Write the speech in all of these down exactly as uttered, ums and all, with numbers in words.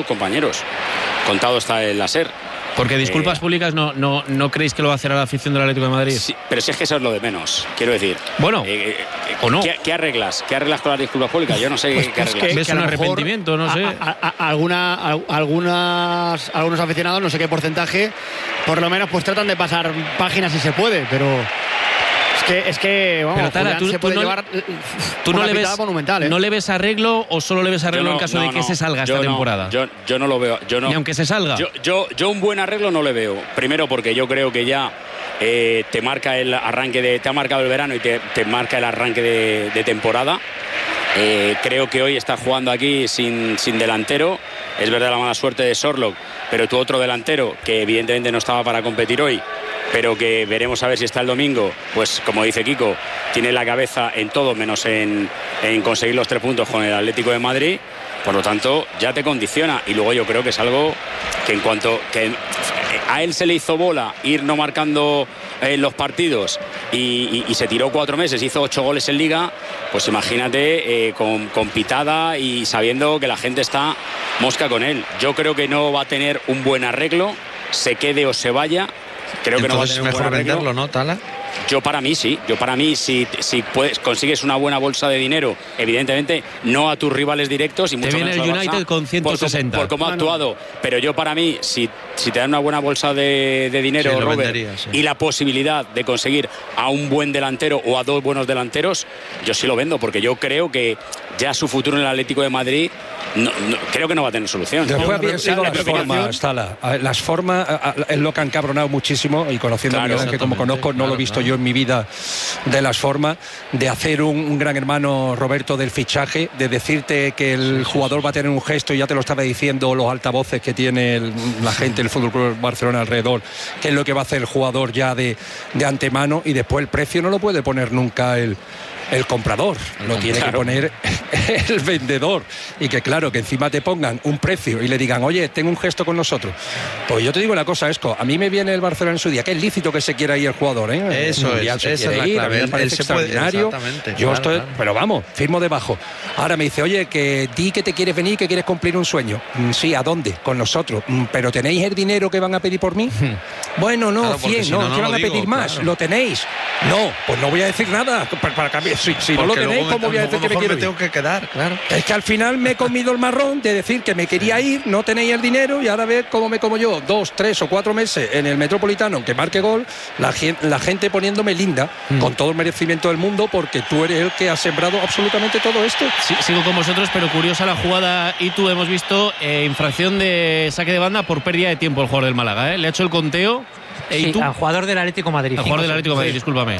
sus compañeros. Contado está el láser. Porque disculpas eh, públicas no, no, no creéis que lo va a hacer a la afición del Atlético de Madrid. Sí, pero si es que eso es lo de menos, quiero decir. Bueno, eh, eh, o no. ¿qué, ¿Qué arreglas? ¿Qué arreglas con las disculpas públicas? Yo no sé pues, qué arreglas. Que, ¿Ves que un arrepentimiento? No sé. A, a, a, alguna, a, algunas, algunos aficionados, no sé qué porcentaje, por lo menos pues tratan de pasar páginas si se puede, pero... Es que, es que vamos, pero, Tala, tú, se puede tú no, llevar tú no le ves, monumental, ¿eh? ¿no le ves arreglo o solo le ves arreglo no, en caso no, de que no, se salga esta no, temporada? Yo, yo no lo veo. Yo no, Ni aunque se salga. Yo, yo, yo un buen arreglo no le veo. Primero porque yo creo que ya eh, te marca el arranque de, te ha marcado el verano y te, te marca el arranque de, de temporada. Eh, creo que hoy está jugando aquí sin, sin delantero. Es verdad la mala suerte de Sorlock, pero tu otro delantero, que evidentemente no estaba para competir hoy, pero que veremos a ver si está el domingo, pues como dice Kiko, tiene la cabeza en todo menos en, en conseguir los tres puntos con el Atlético de Madrid. Por lo tanto, ya te condiciona. Y luego yo creo que es algo que en cuanto que a él se le hizo bola ir no marcando eh, los partidos y, y, y se tiró cuatro meses, hizo ocho goles en Liga, pues imagínate eh, con, con pitada y sabiendo que la gente está mosca con él. Yo creo que no va a tener un buen arreglo, se quede o se vaya. Creo Entonces que no va a tener un mejor buen arreglo. venderlo, ¿no, Tala? Yo para mí sí, yo para mí si, si puedes, consigues una buena bolsa de dinero, evidentemente no a tus rivales directos y mucho te viene menos el al United Barça, con ciento sesenta por, por cómo ha actuado, pero yo para mí si, si te dan una buena bolsa de, de dinero, sí, Robert, vendería, sí. y la posibilidad de conseguir a un buen delantero o a dos buenos delanteros, yo sí lo vendo, porque yo creo que ya su futuro en el Atlético de Madrid no, no, creo que no va a tener solución. Después Yo, habían sido la, las la formas, Tala. Las formas es lo que han cabronado muchísimo, y conociendo Claro, a Miguel Ángel como conozco, no claro, lo he visto claro. yo en mi vida, de las formas de hacer un, un gran hermano, Roberto, del fichaje, de decirte que el sí, jugador sí, sí. va a tener un gesto, y ya te lo estaba diciendo los altavoces que tiene el, la gente del Fútbol Club Barcelona alrededor, qué es lo que va a hacer el jugador ya de, de antemano, y después el precio no lo puede poner nunca el el comprador, lo tiene claro. que poner el vendedor, y que claro, que encima te pongan un precio y le digan, oye, tengo un gesto con nosotros. Pues yo te digo una cosa, Esco, a mí me viene el Barcelona en su día, que es lícito que se quiera ir el jugador, ¿eh? Eso es, esa es la ir, clave. A mí me parece extraordinario. Yo claro, estoy, claro. pero vamos, firmo debajo. Ahora me dice, oye, que di que te quieres venir, que quieres cumplir un sueño. Mm, sí, ¿a dónde? Con nosotros. Mm, ¿pero tenéis el dinero que van a pedir por mí? Hmm. Bueno, no, claro, cien, si no, no, no, que van a pedir digo, más. Claro. ¿Lo tenéis? No, pues no voy a decir nada para, para cambiar. Si, si no lo tenéis, ¿cómo voy a decir que me quiero me tengo que quedar, claro. Es que al final me he comido el marrón de decir que me quería ir, no tenéis el dinero, y ahora ver cómo me como yo dos, tres o cuatro meses en el Metropolitano, aunque marque gol, la, la gente poniéndome linda, mm. con todo el merecimiento del mundo, porque tú eres el que ha sembrado absolutamente todo esto. Sí, sigo con vosotros, pero curiosa la jugada, y tú hemos visto eh, infracción de saque de banda por pérdida de tiempo el jugador del Málaga, ¿eh? Le ha hecho el conteo. Sí, ¿Y tú? Al jugador del Atlético de Madrid. Al jugador del Atlético de Madrid, sí. discúlpame.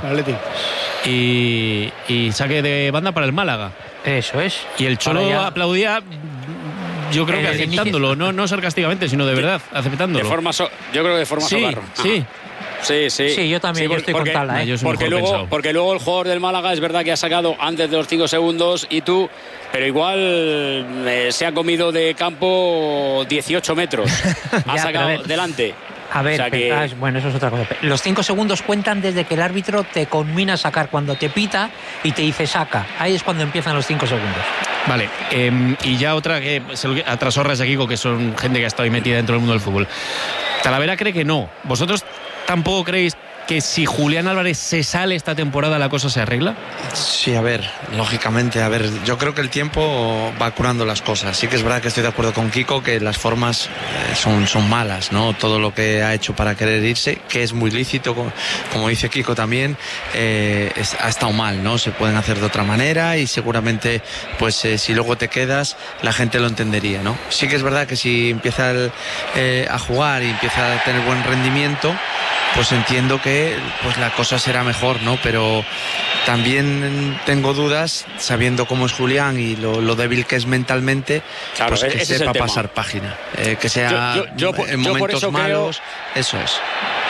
Y, y saque de banda para el Málaga. Eso es. Y el Cholo ya... aplaudía, yo creo que el aceptándolo, inicio... no, no sarcásticamente, sino de verdad, aceptándolo. De forma so... Yo creo que de forma sí, socarro. Sí, Sí, sí. Sí, yo también, sí, yo estoy porque, con Tala, ¿eh? Yo porque, luego, porque luego el jugador del Málaga es verdad que ha sacado antes de los cinco segundos y tú, pero igual eh, se ha comido de campo dieciocho metros. Ha ya, sacado ver, delante. A ver, o sea que... pero, ah, bueno, eso es otra cosa. Los cinco segundos cuentan desde que el árbitro te conmina a sacar, cuando te pita y te dice saca. Ahí es cuando empiezan los cinco segundos. Vale, eh, y ya otra que a trasorras de Kiko, que son gente que ha estado ahí metida dentro del mundo del fútbol. Talavera cree que no. ¿Vosotros tampoco creéis que si Julián Álvarez se sale esta temporada la cosa se arregla? Sí, a ver, lógicamente, a ver, yo creo que el tiempo va curando las cosas. Sí que es verdad que estoy de acuerdo con Kiko que las formas eh, son, son malas, ¿no? Todo lo que ha hecho para querer irse, que es muy lícito, como, como dice Kiko también, eh, es, ha estado mal, ¿no? Se pueden hacer de otra manera y seguramente, pues eh, si luego te quedas, la gente lo entendería, ¿no? Sí que es verdad que si empieza el, eh, a jugar y empieza a tener buen rendimiento, pues entiendo que pues la cosa será mejor, ¿no? Pero también tengo dudas, sabiendo cómo es Julián y lo, lo débil que es mentalmente, claro, pues que sepa pasar página, eh, que sea yo, yo, yo, en momentos malos, creo, eso es.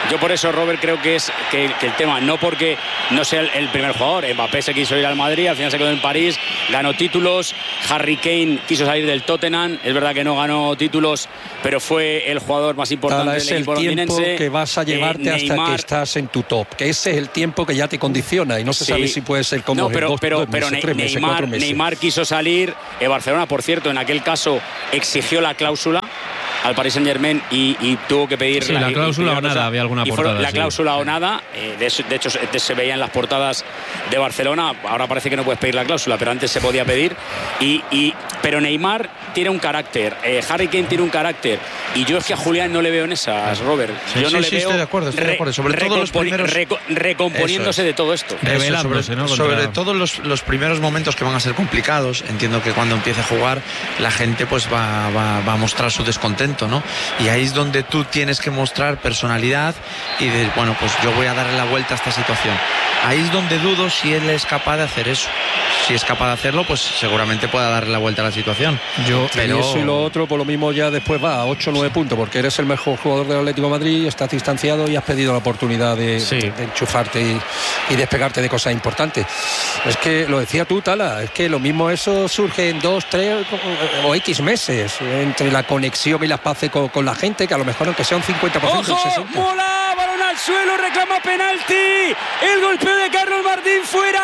Yo por eso, Robert, creo que es que, que el tema, no porque no sea el, el primer jugador. Mbappé se quiso ir al Madrid, al final se quedó en París, ganó títulos. Harry Kane quiso salir del Tottenham, es verdad que no ganó títulos, pero fue el jugador más importante Tala, del es equipo el tiempo londinense. que vas a llevarte eh, hasta Neymar, que estás en tu top, que ese es el tiempo que ya te condiciona y no se sí. sabe si puede ser como no, en pero, dos, pero, dos pero meses, tres meses, Neymar, cuatro meses. Neymar quiso salir. eh, Barcelona, por cierto, en aquel caso exigió la cláusula al Paris Saint-Germain y, y tuvo que pedir Sí, la y- cláusula y- o nada, había alguna y portada, fueron- la sí. cláusula o nada, eh, de, eso- de hecho se, se veía en las portadas de Barcelona. Ahora parece que no puedes pedir la cláusula, pero antes se podía pedir. Y, y pero Neymar tiene un carácter, eh, Harry Kane tiene un carácter, y yo es que a Julián no le veo en esas, Robert. Sí, yo no sí, le sí, veo estoy de acuerdo, estoy de acuerdo. Sobre todo los recomponi- primeros- reco- recomponiéndose Eso es. de todo esto. Eso, Revelándose, sobre, ¿no? sobre Contra- todo los, los primeros momentos que van a ser complicados. Entiendo que cuando empiece a jugar la gente pues va, va, va a mostrar su descontento, ¿no? Y ahí es donde tú tienes que mostrar personalidad y de, bueno, pues yo voy a darle la vuelta a esta situación. Ahí es donde dudo si él es capaz de hacer eso. Si es capaz de hacerlo, pues seguramente pueda darle la vuelta a la situación. Yo, Pero- Y eso y lo otro, por lo mismo ya después va a ocho o nueve puntos, porque eres el mejor jugador del Atlético de Madrid, estás distanciado y has pedido la oportunidad de, Sí. de, de enchufarte y, y despegarte de cosas importantes. Es que lo decía tú, Tala, es que lo mismo eso surge en dos, tres o X meses, entre la conexión y las paces con, con la gente, que a lo mejor aunque sea un cincuenta por ciento, un ¡Ojo! sesenta por ciento. ¡Mola! Balón al suelo, reclama penalti. El golpeo de Carlos Martín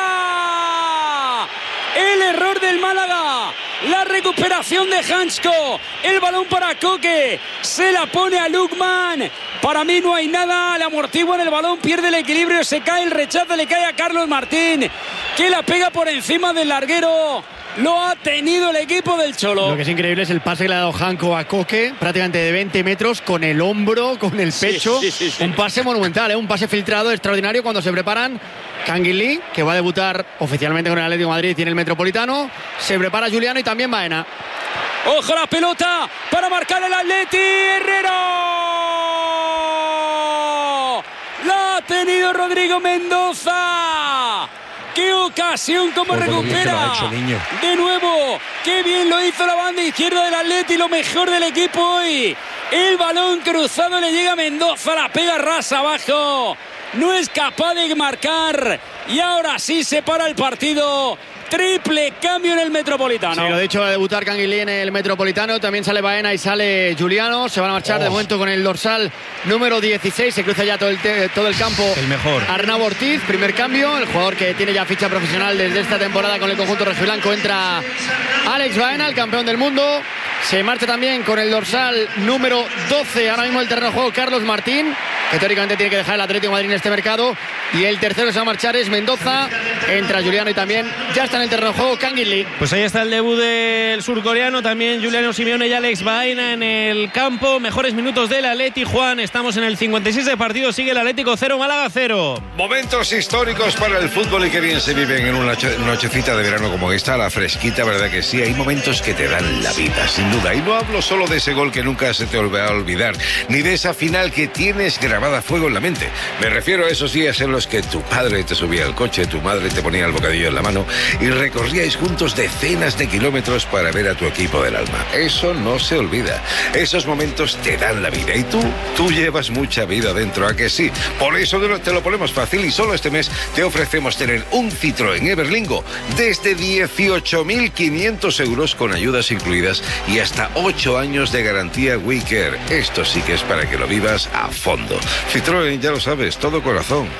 fuera. El error del Málaga. La recuperación de Hansko. El balón para Coque. Se la pone a Lukman. Para mí no hay nada. Le amortigua en el balón. Pierde el equilibrio. Se cae el rechazo. Le cae a Carlos Martín, que la pega por encima del larguero. Lo ha tenido el equipo del Cholo. Lo que es increíble es el pase que le ha dado Hanko a Coque, prácticamente de veinte metros, con el hombro, con el Sí, pecho. sí, sí, sí. Un pase monumental, ¿eh? Un pase filtrado extraordinario cuando se preparan. Canguilí, que va a debutar oficialmente con el Atlético de Madrid, tiene el Metropolitano. Se prepara Juliano y también Baena. Ojo la pelota para marcar el Atleti. Herrero. La ha tenido Rodrigo Mendoza. ¡Qué ocasión! ¡Cómo Joder, lo bien que lo recupera! ha hecho, niño. De nuevo, ¡qué bien lo hizo la banda izquierda del Atleti! Lo mejor del equipo hoy. El balón cruzado le llega a Mendoza, la pega rasa abajo. No es capaz de marcar. Y ahora sí se para el partido. Triple cambio en el Metropolitano. Sí, lo dicho, va a debutar Canguilí en el Metropolitano. También sale Baena y sale Juliano. Se van a marchar Oh. de momento con el dorsal número dieciséis. Se cruza ya todo el, te- todo el campo. El mejor. Arnau Ortiz, primer cambio. El jugador que tiene ya ficha profesional desde esta temporada con el conjunto rojiblanco. Entra Alex Baena, el campeón del mundo. Se marcha también con el dorsal número doce. Ahora mismo el terreno de juego Carlos Martín, que teóricamente tiene que dejar el Atlético de Madrid en este mercado. Y el tercero que se va a marchar es Mendoza. Entra Juliano y también ya está en el terreno de juego Canguilí. Pues ahí está el debut del surcoreano, también Juliano Simeone y Alex Baena en el campo. Mejores minutos del Atleti, Juan. Estamos en el cincuenta y seis de partido, sigue el Atlético cero, Málaga cero. Momentos históricos para el fútbol y que bien se viven en una noche- nochecita de verano como esta, la fresquita, ¿verdad que sí? Hay momentos que te dan la vida, sin duda. Y no hablo solo de ese gol que nunca se te va a olvidar, ni de esa final que tienes grabada a fuego en la mente. Me refiero a esos días en los que tu padre te subía al coche, tu madre te ponía el bocadillo en la mano y recorríais juntos decenas de kilómetros para ver a tu equipo del alma. Eso no se olvida. Esos momentos te dan la vida. Y tú, tú llevas mucha vida dentro, ¿a que sí? Por eso te lo ponemos fácil y solo este mes te ofrecemos tener un Citroën Everlingo desde dieciocho mil quinientos euros con ayudas incluidas y hasta ocho años de garantía WeCare. Esto sí que es para que lo vivas a fondo. Citroën, ya lo sabes, todo corazón.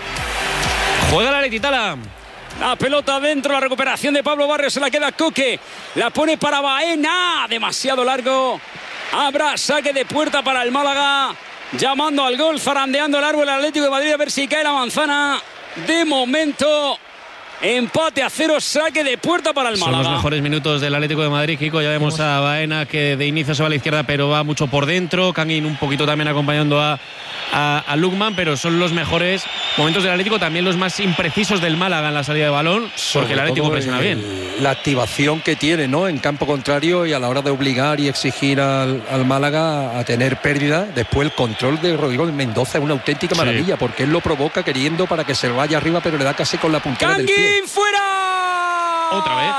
Juega la Atleti, Tala. La pelota dentro, la recuperación de Pablo Barrios, se la queda Coque. La pone para Baena, demasiado largo. Habrá saque de puerta para el Málaga. Llamando al gol, zarandeando el árbol Atlético de Madrid a ver si cae la manzana. De momento, empate a cero, saque de puerta para el Son Málaga. los mejores minutos del Atlético de Madrid, Kiko. Ya vemos a Baena que de inicio se va a la izquierda, pero va mucho por dentro. Kangin un poquito también acompañando a, a, a Lukman, pero son los mejores momentos del Atlético, también los más imprecisos del Málaga en la salida de balón, porque el Atlético presiona bien. La activación que tiene, ¿no?, en campo contrario y a la hora de obligar y exigir al, al Málaga a tener pérdida. Después el control de Rodrigo Mendoza es una auténtica Sí. maravilla, porque él lo provoca queriendo para que se vaya arriba, pero le da casi con la puntera del pie. ¡Kangin fuera! Otra vez.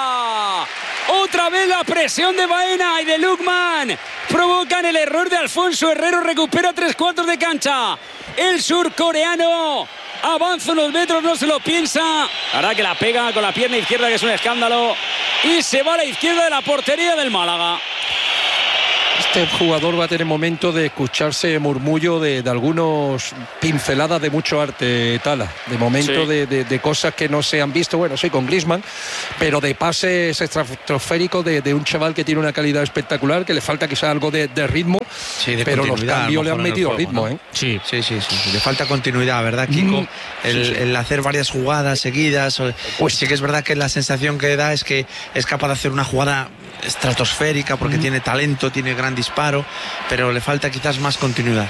Otra vez la presión de Baena y de Lukman. Provocan el error de Alfonso Herrero. Recupera tres cuartos de cancha. el surcoreano. Avanza unos metros, no se lo piensa. Ahora que la pega con la pierna izquierda, que es un escándalo. Y se va a la izquierda de la portería del Málaga. Este jugador va a tener momento de escucharse murmullo de, de algunos pinceladas de mucho arte, Tala. De momento sí. de, de, de cosas que no se han visto, bueno, sí, con Griezmann, pero de pases estratosféricos de, de un chaval que tiene una calidad espectacular, que le falta quizá algo de, de ritmo, sí, de pero los cambios le han metido juego, ritmo, ¿no? ¿eh? Sí. Sí, sí, sí, sí. Le falta continuidad, ¿verdad, Kiko? Mm, el, sí, sí. el hacer varias jugadas seguidas. Pues sí que es verdad que la sensación que da es que es capaz de hacer una jugada estratosférica porque mm. tiene talento, tiene gran disparo, pero le falta quizás más continuidad.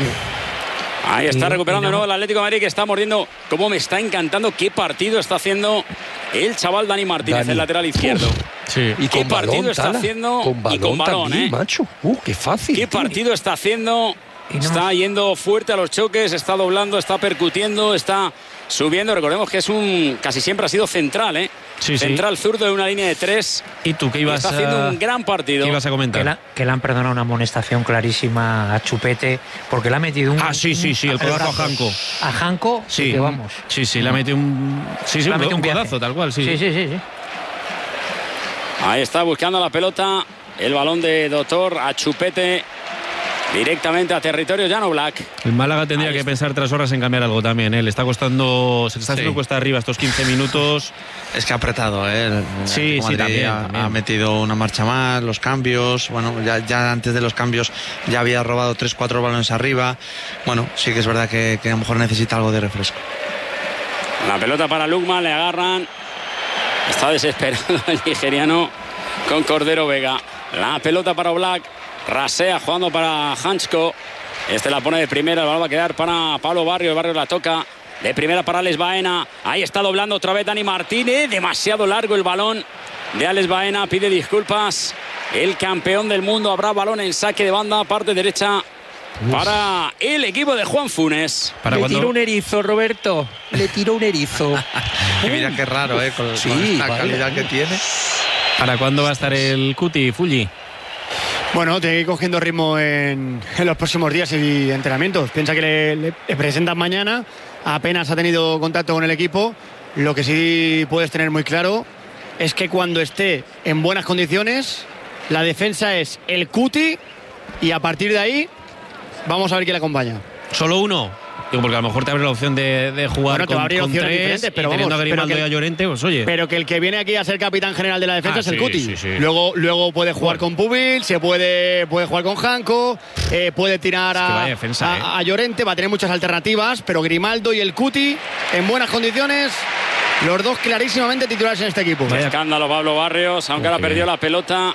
Ahí está recuperando de nuevo el Atlético de Madrid, que está mordiendo. Cómo me está encantando qué partido está haciendo el chaval Dani Martínez, Dani. el lateral izquierdo. Sí. Y qué con partido balón, está Tala. haciendo con balón y con balón, también, ¿eh? macho. Uh, qué fácil. Qué tío. partido está haciendo. No está más. Yendo fuerte a los choques, está doblando, está percutiendo, está subiendo. Recordemos que es un casi siempre ha sido central, ¿eh? Sí, central sí. zurdo de una línea de tres. ¿Y tú qué ibas está haciendo a... un gran partido? ¿Qué ibas a comentar? Que, la, que le han perdonado una amonestación clarísima a Chupete porque le ha metido un. Ah, sí, sí, sí, el codazo a Janko. A Janko, sí, que vamos. Sí, sí, le ha metido un. Sí, sí, le ha metido un codazo, tal cual, sí. Sí, sí, sí, sí. Ahí está buscando la pelota. El balón de Doctor a Chupete. Directamente a territorio Jan Oblak. El Málaga tendría que pensar tras horas en cambiar algo también, ¿eh? Le está costando, se le está haciendo sí. cuesta arriba estos quince minutos. Es que ha apretado, ¿eh? El sí, sí, también ha, también ha metido una marcha más, los cambios. Bueno, ya, ya antes de los cambios ya había robado tres cuatro balones arriba. Bueno, sí que es verdad que, que a lo mejor necesita algo de refresco. La pelota para Lukman, le agarran. Está desesperado el nigeriano con Cordero Vega. La pelota para Oblak. Rasea jugando para Hansko. Este la pone de primera. El balón va a quedar para Pablo Barrio. El Barrio la toca de primera para Alex Baena. Ahí está doblando otra vez Dani Martínez. Demasiado largo el balón de Alex Baena. Pide disculpas el campeón del mundo. Habrá balón en saque de banda, parte derecha para el equipo de Juan Funes. ¿Para Le cuando... tiró un erizo, Roberto. Le tiró un erizo. Mira qué raro, ¿eh? Con, sí, con la vale. calidad que tiene. ¿Para cuándo va a estar el Cuti, Fulgi? Bueno, tiene que ir cogiendo ritmo en, en los próximos días y entrenamientos. Piensa que le, le, le presentan mañana. Apenas ha tenido contacto con el equipo. Lo que sí puedes tener muy claro es que cuando esté en buenas condiciones, la defensa es el Cuti y a partir de ahí vamos a ver quién le acompaña. ¿Solo uno? Digo, porque a lo mejor te abre la opción de, de jugar bueno, con, te va a abrir con opciones tres diferentes, pero y teniendo vamos, a Grimaldo pero que, y a Llorente, pues oye. Pero que el que viene aquí a ser capitán general de la defensa ah, es el sí, Cuti. Sí, sí. Luego, luego puede jugar bueno. con Pubil, se puede, puede jugar con Janko, eh, puede tirar a, defensa, a, eh. a Llorente, va a tener muchas alternativas, pero Grimaldo y el Cuti en buenas condiciones, los dos clarísimamente titulares en este equipo. Vaya escándalo Pablo Barrios, aunque ahora perdió la pelota.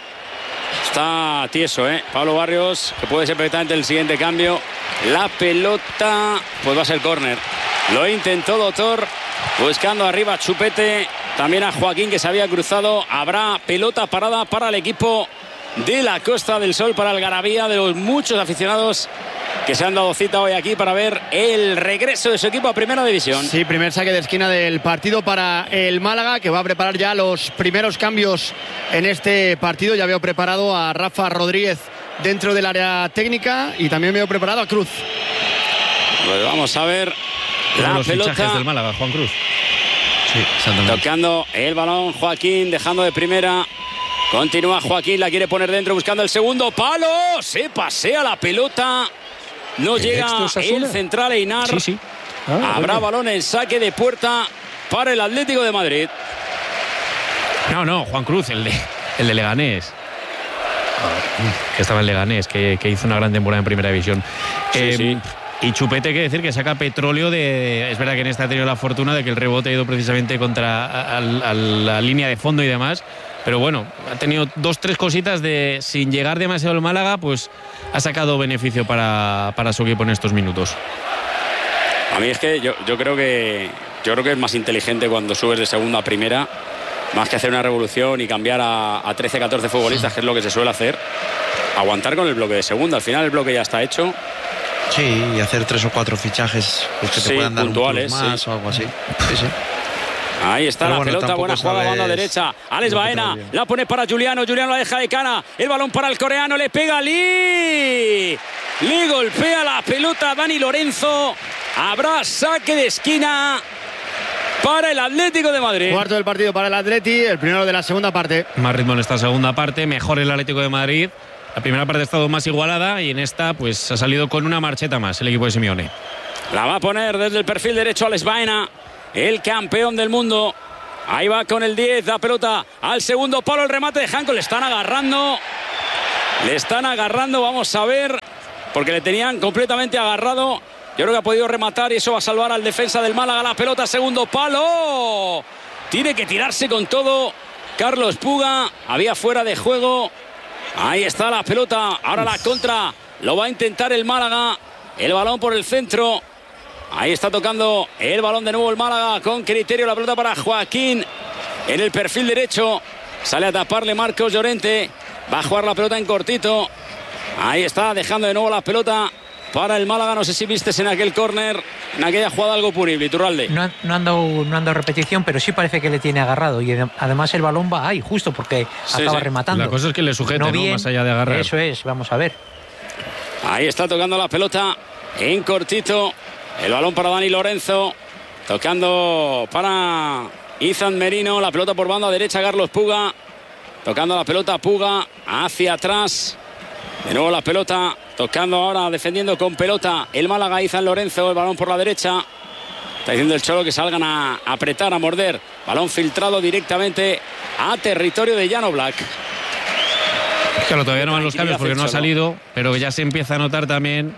Está tieso, ¿eh? Pablo Barrios, que puede ser perfectamente el siguiente cambio. La pelota, pues va a ser córner. Lo intentó Doctor, buscando arriba a Chupete. También a Joaquín, que se había cruzado. Habrá pelota parada para el equipo de la Costa del Sol, para Algarabía, de los muchos aficionados que se han dado cita hoy aquí para ver el regreso de su equipo a Primera División. Sí, primer saque de esquina del partido para el Málaga, que va a preparar ya los primeros cambios en este partido. Ya veo preparado a Rafa Rodríguez dentro del área técnica y también veo preparado a Cruz. Pues vamos a ver la los pelota fichajes del Málaga, Juan Cruz. Sí, exactamente. Tocando el balón Joaquín, dejando de primera. Continúa Joaquín, la quiere poner dentro, buscando el segundo palo. Se pasea la pelota. No llega el central Einar. Sí, sí. Ah, Habrá bueno. balón en saque de puerta para el Atlético de Madrid. No, no, Juan Cruz, el de, el de Leganés. Que estaba en Leganés, que, que hizo una gran temporada en Primera División. Sí, eh, sí. Y Chupete, hay que decir que saca petróleo de... Es verdad que en esta ha tenido la fortuna de que el rebote ha ido precisamente contra a, a, a la línea de fondo y demás. Pero bueno, ha tenido dos, tres cositas de... Sin llegar demasiado al Málaga, pues ha sacado beneficio para, para su equipo en estos minutos. A mí es que yo, yo creo que yo creo que es más inteligente cuando subes de segunda a primera, más que hacer una revolución y cambiar a, a trece, catorce futbolistas, que es lo que se suele hacer. Aguantar con el bloque de segunda. Al final el bloque ya está hecho. Sí, y hacer tres o cuatro fichajes pues, que te sí, puedan dar puntuales, un plus más sí. o algo así. Sí, sí. Ahí está Pero la bueno, pelota, buena jugada, banda sabes... derecha. Alex Baena, la pone para Juliano, Juliano la deja de cara. El balón para el coreano, le pega Lee. le golpea la pelota a Dani Lorenzo. Habrá saque de esquina para el Atlético de Madrid. Cuarto del partido para el Atleti, el primero de la segunda parte. Más ritmo en esta segunda parte, mejor el Atlético de Madrid. La primera parte ha estado más igualada y en esta pues ha salido con una marcheta más el equipo de Simeone. La va a poner desde el perfil derecho Alex Baena, el campeón del mundo. Ahí va con el diez, la pelota al segundo palo, el remate de Janko. Le están agarrando, le están agarrando, vamos a ver, porque le tenían completamente agarrado. Yo creo que ha podido rematar y eso va a salvar al defensa del Málaga. La pelota, segundo palo. Tiene que tirarse con todo Carlos Puga. Había fuera de juego. Ahí está la pelota. Ahora la contra. Lo va a intentar el Málaga. El balón por el centro. Ahí está tocando el balón de nuevo el Málaga con criterio. La pelota para Joaquín en el perfil derecho. Sale a taparle Marcos Llorente. Va a jugar la pelota en cortito. Ahí está dejando de nuevo la pelota para el Málaga. No sé si vistes en aquel córner, en aquella jugada, algo punible, Iturralde. No, no, han dado, no han dado repetición, pero sí parece que le tiene agarrado. Y además el balón va ahí, justo porque sí, acaba sí. rematando. La cosa es que le sujete, no, ¿no? Más allá de agarrar. Eso es, vamos a ver. Ahí está tocando la pelota en cortito. El balón para Dani Lorenzo. Tocando para Izan Merino. La pelota por banda derecha, Carlos Puga. Tocando la pelota Puga hacia atrás. De nuevo la pelota, tocando ahora, defendiendo con pelota el Málaga, Izan Lorenzo, el balón por la derecha. Está diciendo el Cholo que salgan a apretar, a morder. Balón filtrado directamente a territorio de Jan Oblak. Claro, todavía no van los cambios porque no ha salido, pero ya se empieza a notar también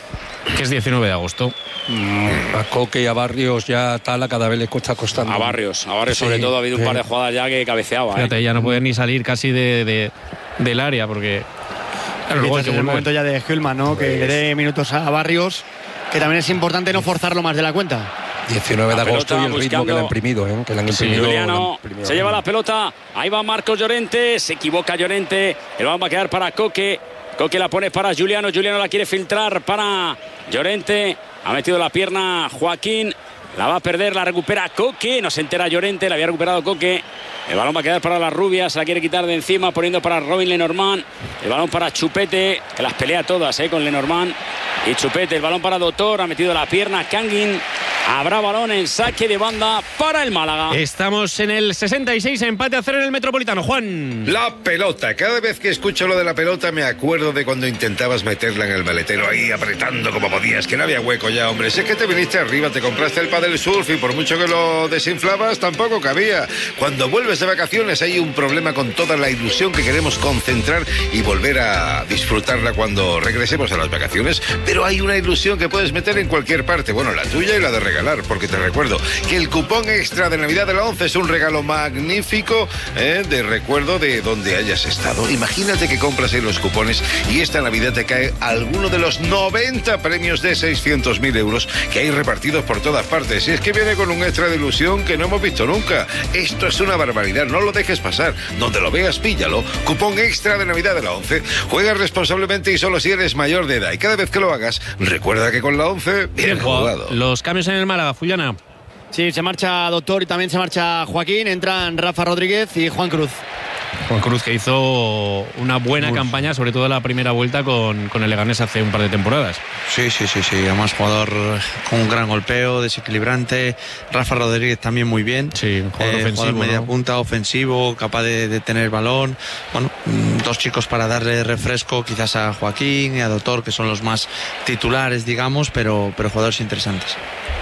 que es diecinueve de agosto. Mm, a Coque y a Barrios ya Tala cada vez le cuesta costando. A Barrios, a Barrios sí, sobre todo ha habido sí. un par de jugadas ya que cabeceaba. Fíjate, ¿eh? ya no puede ni salir casi de, de, del área porque... Claro, luego es el momento ya de Hülman, ¿no? Que le dé minutos a Barrios, que también es importante no forzarlo más de la cuenta. diecinueve de agosto y el ritmo que le han imprimido, ¿eh? Que le han imprimido. Sí, Juliano se lleva la pelota, ahí va Marcos Llorente, se equivoca Llorente, el balón va a quedar para Coque. Coque la pone para Juliano, Juliano la quiere filtrar para Llorente, ha metido la pierna Joaquín, la va a perder, la recupera Coque, no se entera Llorente, la había recuperado Coque. El balón va a quedar para la rubia, se la quiere quitar de encima, poniendo para Robin Lenormand. El balón para Chupete, que las pelea todas eh, con Lenormand. Y Chupete, el balón para Doctor, ha metido la pierna Kangin. Habrá balón en saque de banda para el Málaga. Estamos en el sesenta y seis, empate a cero en el Metropolitano. Juan. La pelota. Cada vez que escucho lo de la pelota me acuerdo de cuando intentabas meterla en el maletero ahí apretando como podías, que no había hueco ya, hombre. Sé que te viniste arriba, te compraste el pádel surf y por mucho que lo desinflabas tampoco cabía. Cuando vuelves de vacaciones hay un problema con toda la ilusión que queremos concentrar y volver a disfrutarla cuando regresemos a las vacaciones, pero hay una ilusión que puedes meter en cualquier parte, bueno, la tuya y la de regalar, porque te recuerdo que el cupón extra de Navidad de la once es un regalo magnífico eh, de recuerdo de donde hayas estado. Imagínate que compras ahí los cupones y esta Navidad te cae alguno de los noventa premios de seiscientos mil euros que hay repartidos por todas partes. Y es que viene con un extra de ilusión que no hemos visto nunca. Esto es una barbaridad, no lo dejes pasar. Donde lo veas, píllalo. Cupón extra de Navidad de la once. Juega responsablemente y solo si eres mayor de edad. Y cada vez que lo hagas, recuerda que con la once, bien jugado. Los cambios en el Málaga, Fullana. Sí, se marcha Doctor y también se marcha Joaquín. Entran Rafa Rodríguez y Juan Cruz. Juan Cruz, que hizo una buena Uf. campaña, sobre todo la primera vuelta con, con el Leganés hace un par de temporadas. Sí, sí, sí, sí. Además, jugador con un gran golpeo, desequilibrante. Rafa Rodríguez también muy bien. Sí, un jugador eh, ofensivo. Jugador media ¿no? punta, ofensivo, capaz de, de tener balón. Bueno, dos chicos para darle refresco, quizás a Joaquín y a Doctor, que son los más titulares, digamos, pero, pero jugadores interesantes.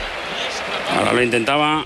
Ahora lo intentaba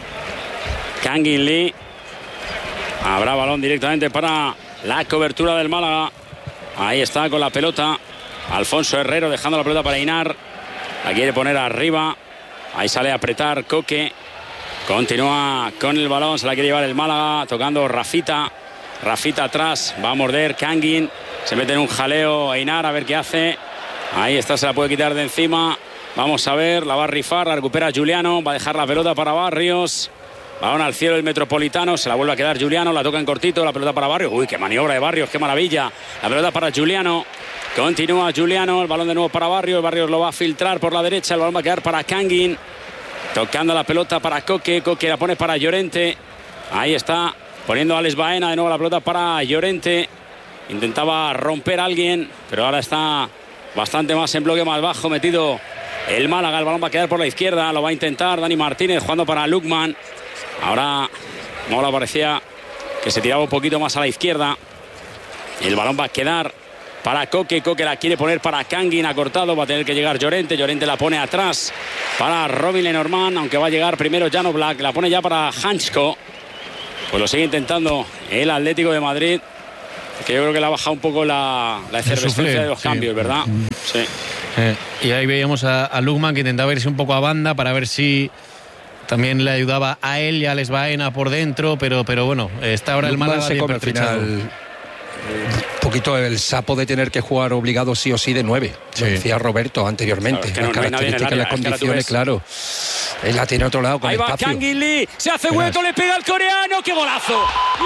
Kangin Lee. Habrá balón directamente para la cobertura del Málaga. Ahí está con la pelota Alfonso Herrero dejando la pelota para Einar. La quiere poner arriba. Ahí sale a apretar Coque. Continúa con el balón. Se la quiere llevar el Málaga. Tocando Rafita. Rafita atrás. Va a morder Kangin. Se mete en un jaleo Einar a ver qué hace. Ahí está, se la puede quitar de encima. Vamos a ver. La va a rifar. La recupera Juliano. Va a dejar la pelota para Barrios. Balón al cielo el Metropolitano, se la vuelve a quedar Juliano, la toca en cortito, la pelota para Barrios. Uy, qué maniobra de Barrios, qué maravilla. La pelota para Juliano, continúa Juliano, el balón de nuevo para Barrios. Barrios lo va a filtrar por la derecha, el balón va a quedar para Kangin. Tocando la pelota para Coque, Coque la pone para Llorente. Ahí está, poniendo a Alex Baena, de nuevo la pelota para Llorente. Intentaba romper a alguien, pero ahora está bastante más en bloque más bajo, metido el Málaga. El balón va a quedar por la izquierda, lo va a intentar Dani Martínez jugando para Lukman. Ahora Mola parecía que se tiraba un poquito más a la izquierda. El balón va a quedar para Coque. Coque la quiere poner para Kangin, ha cortado, va a tener que llegar Llorente. Llorente la pone atrás para Robin Lenormand, aunque va a llegar primero Jan Oblak, la pone ya para Hansko. Pues lo sigue intentando el Atlético de Madrid, que yo creo que le ha bajado un poco la, la efervescencia de los sí. cambios, ¿verdad? Sí. Eh, y ahí veíamos a, a Lukman, que intentaba irse un poco a banda para ver si también le ayudaba a él y a Alex Baena por dentro, pero, pero bueno, está ahora Lukman el Málaga bien pertrechado. Un poquito el sapo de tener que jugar obligado sí o sí de nueve, sí. Lo decía Roberto anteriormente. Claro, es que no, las no características, las condiciones, claro. Él la tiene a otro lado con ahí espacio. Va Kangin Lee, se hace hueco, Verás. Le pega al coreano, ¡qué golazo!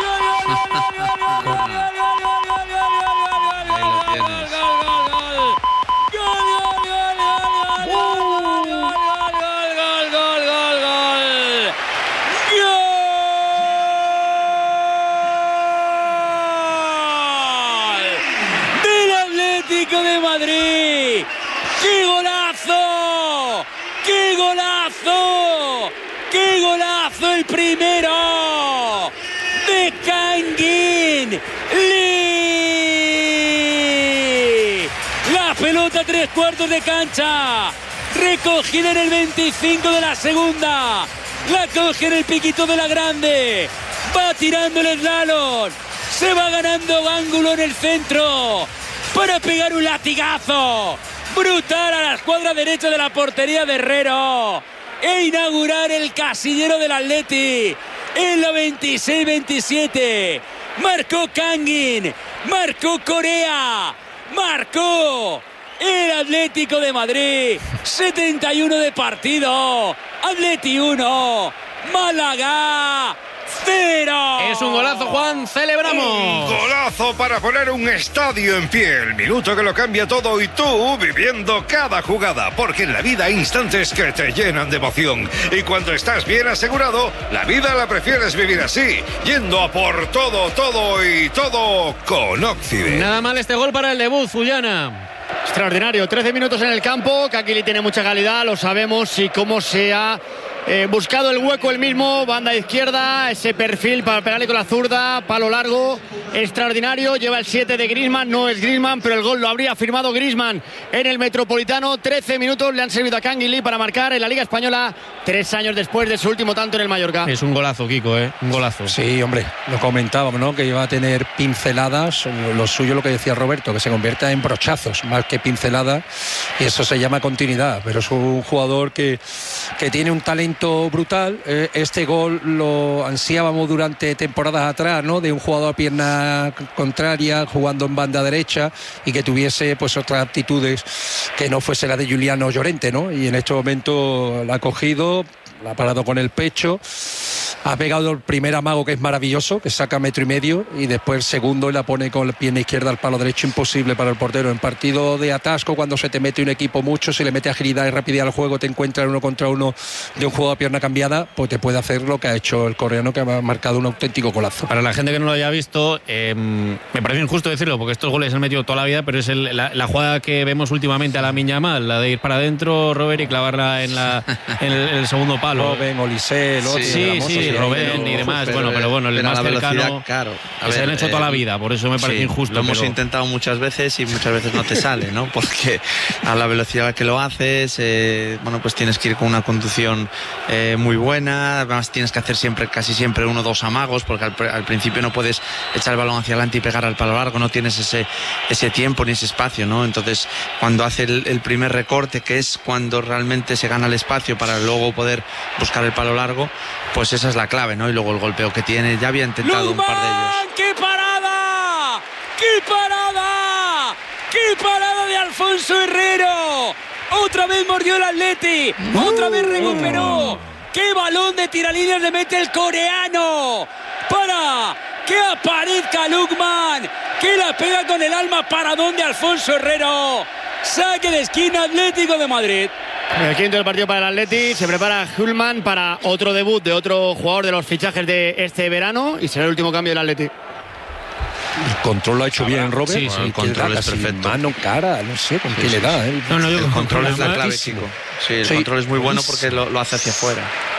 De Madrid, ¡qué golazo! ¡Qué golazo! ¡Qué golazo el primero de Kangin Lee! La pelota tres cuartos de cancha, recogida en el veinticinco de la segunda, la coge en el piquito de la grande, va tirando el slalom, se va ganando ángulo en el centro para pegar un latigazo brutal a la escuadra derecha de la portería de Herrero e inaugurar el casillero del Atleti en la veintiséis veintisiete. Marcó Kangin, marcó Corea, marcó el Atlético de Madrid. setenta y uno de partido, Atleti uno, Málaga cero. Es un golazo, Juan, celebramos. Un golazo para poner un estadio en pie. El minuto que lo cambia todo y tú viviendo cada jugada. Porque en la vida hay instantes que te llenan de emoción. Y cuando estás bien asegurado, la vida la prefieres vivir así. Yendo a por todo, todo y todo con Occident. Nada mal este gol para el debut, Fullana. Extraordinario, trece minutos en el campo. Kakili tiene mucha calidad, lo sabemos. Y cómo se ha eh, buscado el hueco el mismo, banda izquierda, ese perfil para pegarle con la zurda, palo largo, extraordinario. Lleva el siete de Griezmann, no es Griezmann, pero el gol lo habría firmado Griezmann en el Metropolitano. trece minutos le han servido a Kangin para marcar en la Liga Española, tres años después de su último tanto en el Mallorca. Es un golazo, Kiko, ¿eh? Un golazo. Sí, hombre, lo comentábamos, ¿no? Que iba a tener pinceladas, lo suyo, lo que decía Roberto, que se convierta en brochazos más que pinceladas, y eso se llama continuidad. Pero es un jugador que, que tiene un talento brutal. Este gol lo ansiábamos durante temporadas atrás, ¿no? De un jugador a pierna contraria jugando en banda derecha y que tuviese pues otras aptitudes que no fuese la de Juliano Llorente, ¿no? Y en este momento la ha cogido, la ha parado con el pecho, ha pegado el primer amago, que es maravilloso, que saca metro y medio, y después el segundo y la pone con la pierna izquierda al palo derecho, imposible para el portero. En partido de atasco, cuando se te mete un equipo mucho, se le mete agilidad y rapidez al juego, te encuentras uno contra uno de un juego a pierna cambiada, pues te puede hacer lo que ha hecho el coreano, que ha marcado un auténtico golazo. Para la gente que no lo haya visto, eh, me parece injusto decirlo, porque estos goles se han metido toda la vida, pero es el, la, la jugada que vemos últimamente a Lamine Yamal, la de ir para adentro, Robert, y clavarla en, la, en, el, en el segundo palo. Robben, Olise, Lotti, sí, sí, sí, Robben y demás. Pero, bueno, pero bueno, el pero más cercano, claro. A ver, se han hecho toda la vida, por eso me parece sí, injusto. Lo hemos pero... intentado muchas veces y muchas veces no te sale, ¿no? Porque a la velocidad que lo haces, eh, bueno, pues tienes que ir con una conducción eh, muy buena. Además tienes que hacer siempre, casi siempre uno o dos amagos, porque al, al principio no puedes echar el balón hacia adelante y pegar al palo largo, no tienes ese, ese tiempo ni ese espacio, ¿no? Entonces, cuando hace el, el primer recorte, que es cuando realmente se gana el espacio para luego poder buscar el palo largo, pues esa es la clave, ¿no? Y luego el golpeo que tiene, ya había intentado Lukman, un par de ellos. ¡Qué parada! ¡Qué parada! ¡Qué parada de Alfonso Herrero! Otra vez mordió el Atleti, otra vez recuperó. ¡Qué balón de tiralíneas le mete el coreano! Para que aparezca Lukman, que la pega con el alma. Paradón de Alfonso Herrero. Saque de esquina, Atlético de Madrid. El quinto del partido para el Atleti. Se prepara Hulman para otro debut de otro jugador de los fichajes de este verano, y será el último cambio del Atleti. El control lo ha hecho Habrá. bien Robert. Sí, sí, ¿Y el qué control le da? es Casi perfecto. Mano, cara, no sé, ¿con Sí, qué sí, le da? sí. eh? No, no, yo El control es la clave, clarísimo. chico. Sí, el Sí. control es muy bueno porque lo, lo hace hacia afuera.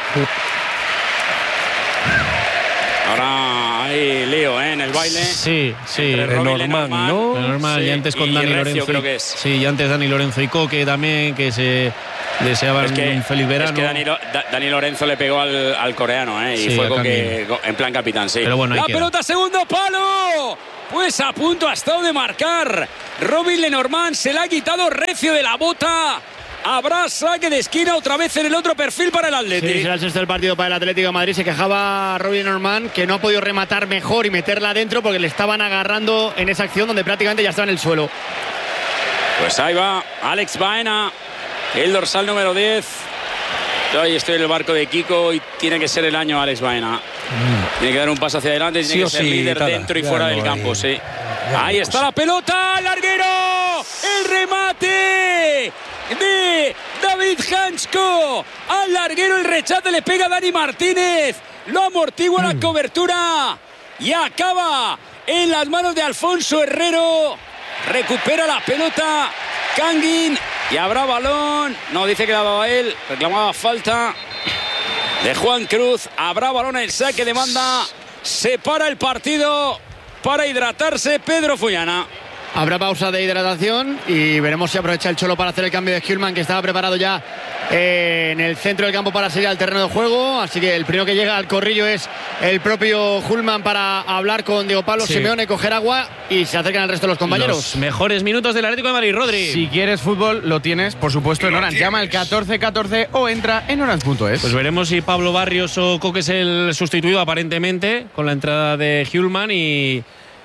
Ahora hay lío, ¿eh? En el baile. Sí, sí. Entre Eh, Robin Norman, Lenormand. ¿no? Normal, Sí, y antes con y Dani Recio, Lorenzo. creo y- que es. Sí, y antes Dani Lorenzo y Coque también, que se deseaban Es que, un feliz verano. es que Dani, Lo- Da- Dani Lorenzo le pegó al, al coreano, ¿eh? Y Sí, fue a con que, Kangin. con- en plan capitán, sí. Pero bueno, ahí la queda. pelota, segundo palo. Pues a punto ha estado de marcar. Robin Lenormand se la ha quitado Recio de la bota. Habrá saque de esquina otra vez en el otro perfil para el Sí, Atleti. será el sexto del partido para el Atlético de Madrid. Se quejaba Robin Norman que no ha podido rematar mejor y meterla adentro porque le estaban agarrando en esa acción donde prácticamente ya estaba en el suelo. Pues ahí va Alex Baena, el dorsal número diez. Yo ahí estoy en el barco de Kiko y tiene que ser el año Alex Baena. Tiene que dar un paso hacia adelante y Sí tiene o que ser sí, líder Tala. dentro y Ya fuera no del hay- campo, sí. ya no Ahí hay está cosa. la pelota, larguero, el remate de David Hansko. Al larguero el rechace le pega a Dani Martínez. Lo amortigua la cobertura y acaba en las manos de Alfonso Herrero. Recupera la pelota Kangin y habrá balón. No, dice que la daba él, reclamaba falta de Juan Cruz. Habrá balón, el saque de banda. Se para el partido para hidratarse Pedro Fullana. Habrá pausa de hidratación y veremos si aprovecha el Cholo para hacer el cambio de Hjulman, que estaba preparado ya eh, en el centro del campo para salir al terreno de juego. Así que el primero que llega al corrillo es el propio Hjulman para hablar con Diego Pablo Sí. Simeone, coger agua y se acercan al resto de los compañeros. Los mejores minutos del Atlético de Madrid, Rodri. Si quieres fútbol, lo tienes, por supuesto, en Lo Orange. Llama al tienes. catorce catorce o entra en orange punto es. Pues veremos si Pablo Barrios o Coque es el sustituido aparentemente con la entrada de Hjulman y,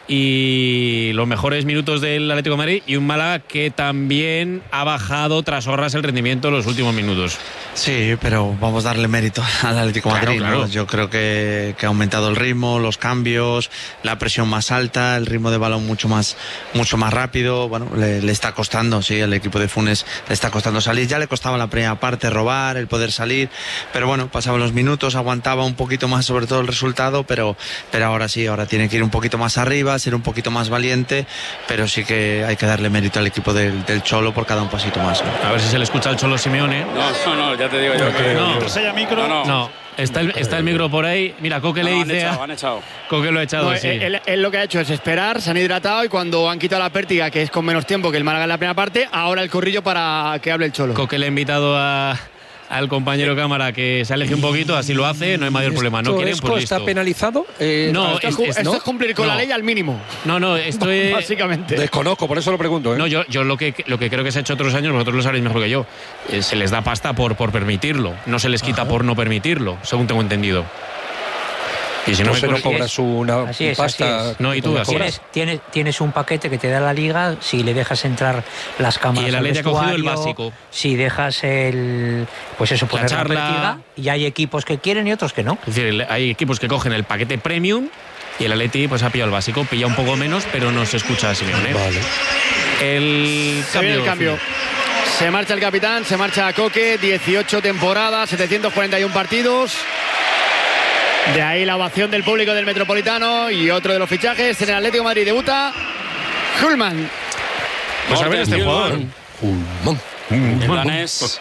y los mejores minutos del Atlético de Madrid y un Málaga que también ha bajado tras horras el rendimiento en los últimos minutos. Sí, pero vamos a darle mérito al Atlético de Claro, Madrid, claro. ¿no? Yo creo que, que ha aumentado el ritmo, los cambios, la presión más alta, el ritmo de balón mucho más, mucho más rápido. Bueno, le, le está costando, sí, al equipo de Funes le está costando salir. Ya le costaba la primera parte robar, el poder salir, pero bueno, pasaban los minutos, aguantaba un poquito más sobre todo el resultado, pero, pero ahora sí, ahora tiene que ir un poquito más arriba, ser un poquito más valiente, pero sí que hay que darle mérito al equipo del, del Cholo por cada un pasito más, ¿no? A ver si se le escucha al Cholo Simeone. No, no, no, ya te digo yo que No. Mientras haya micro, No, no. No, está el, está el micro por ahí. Mira, Coque No, le han dice echado, a- han echado. Coque lo ha echado, No, sí. él, él lo que ha hecho es esperar, se han hidratado y cuando han quitado la pértiga, que es con menos tiempo que el Málaga en la primera parte, ahora el corrillo para que hable el Cholo. Coque le ha invitado a, al compañero cámara que se aleje un poquito, así lo hace, no hay mayor problema. No ¿Esto quieren, Esco pues está listo. penalizado? Eh, No, esto, es, es- ju- es- esto ¿no? es cumplir con No. la ley al mínimo, No, no, esto es... básicamente. Desconozco, por eso lo pregunto. ¿eh? No, yo, yo lo, que, lo que creo que se ha hecho otros años, vosotros lo sabréis mejor que yo, eh, se les da pasta por, por permitirlo, no se les quita por no permitirlo, según tengo entendido. Y si no, Entonces me no cor- cobras una Así es, pasta. así es. No, y tú, como así cobras. Tienes, tienes, tienes un paquete que te da la liga si le dejas entrar las cámaras. Y el al Atleti ha cogido el vestuario, básico. Si dejas el. Pues eso, poner la, charla. pértiga, y hay equipos que quieren y otros que no. Es decir, hay equipos que cogen el paquete premium y el Atleti pues ha pillado el básico, pilla un poco menos, pero no se escucha a Simeone. Vale. El Se viene cambio. el cambio. Se marcha el capitán, se marcha Coque, dieciocho temporadas, setecientos cuarenta y uno partidos. De ahí la ovación del público del Metropolitano y otro de los fichajes en el Atlético de Madrid debuta Hjulman. Pues a ver este jugador. El danés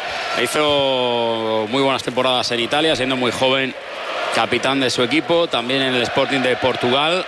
hizo muy buenas temporadas en Italia, siendo muy joven, capitán de su equipo, también en el Sporting de Portugal.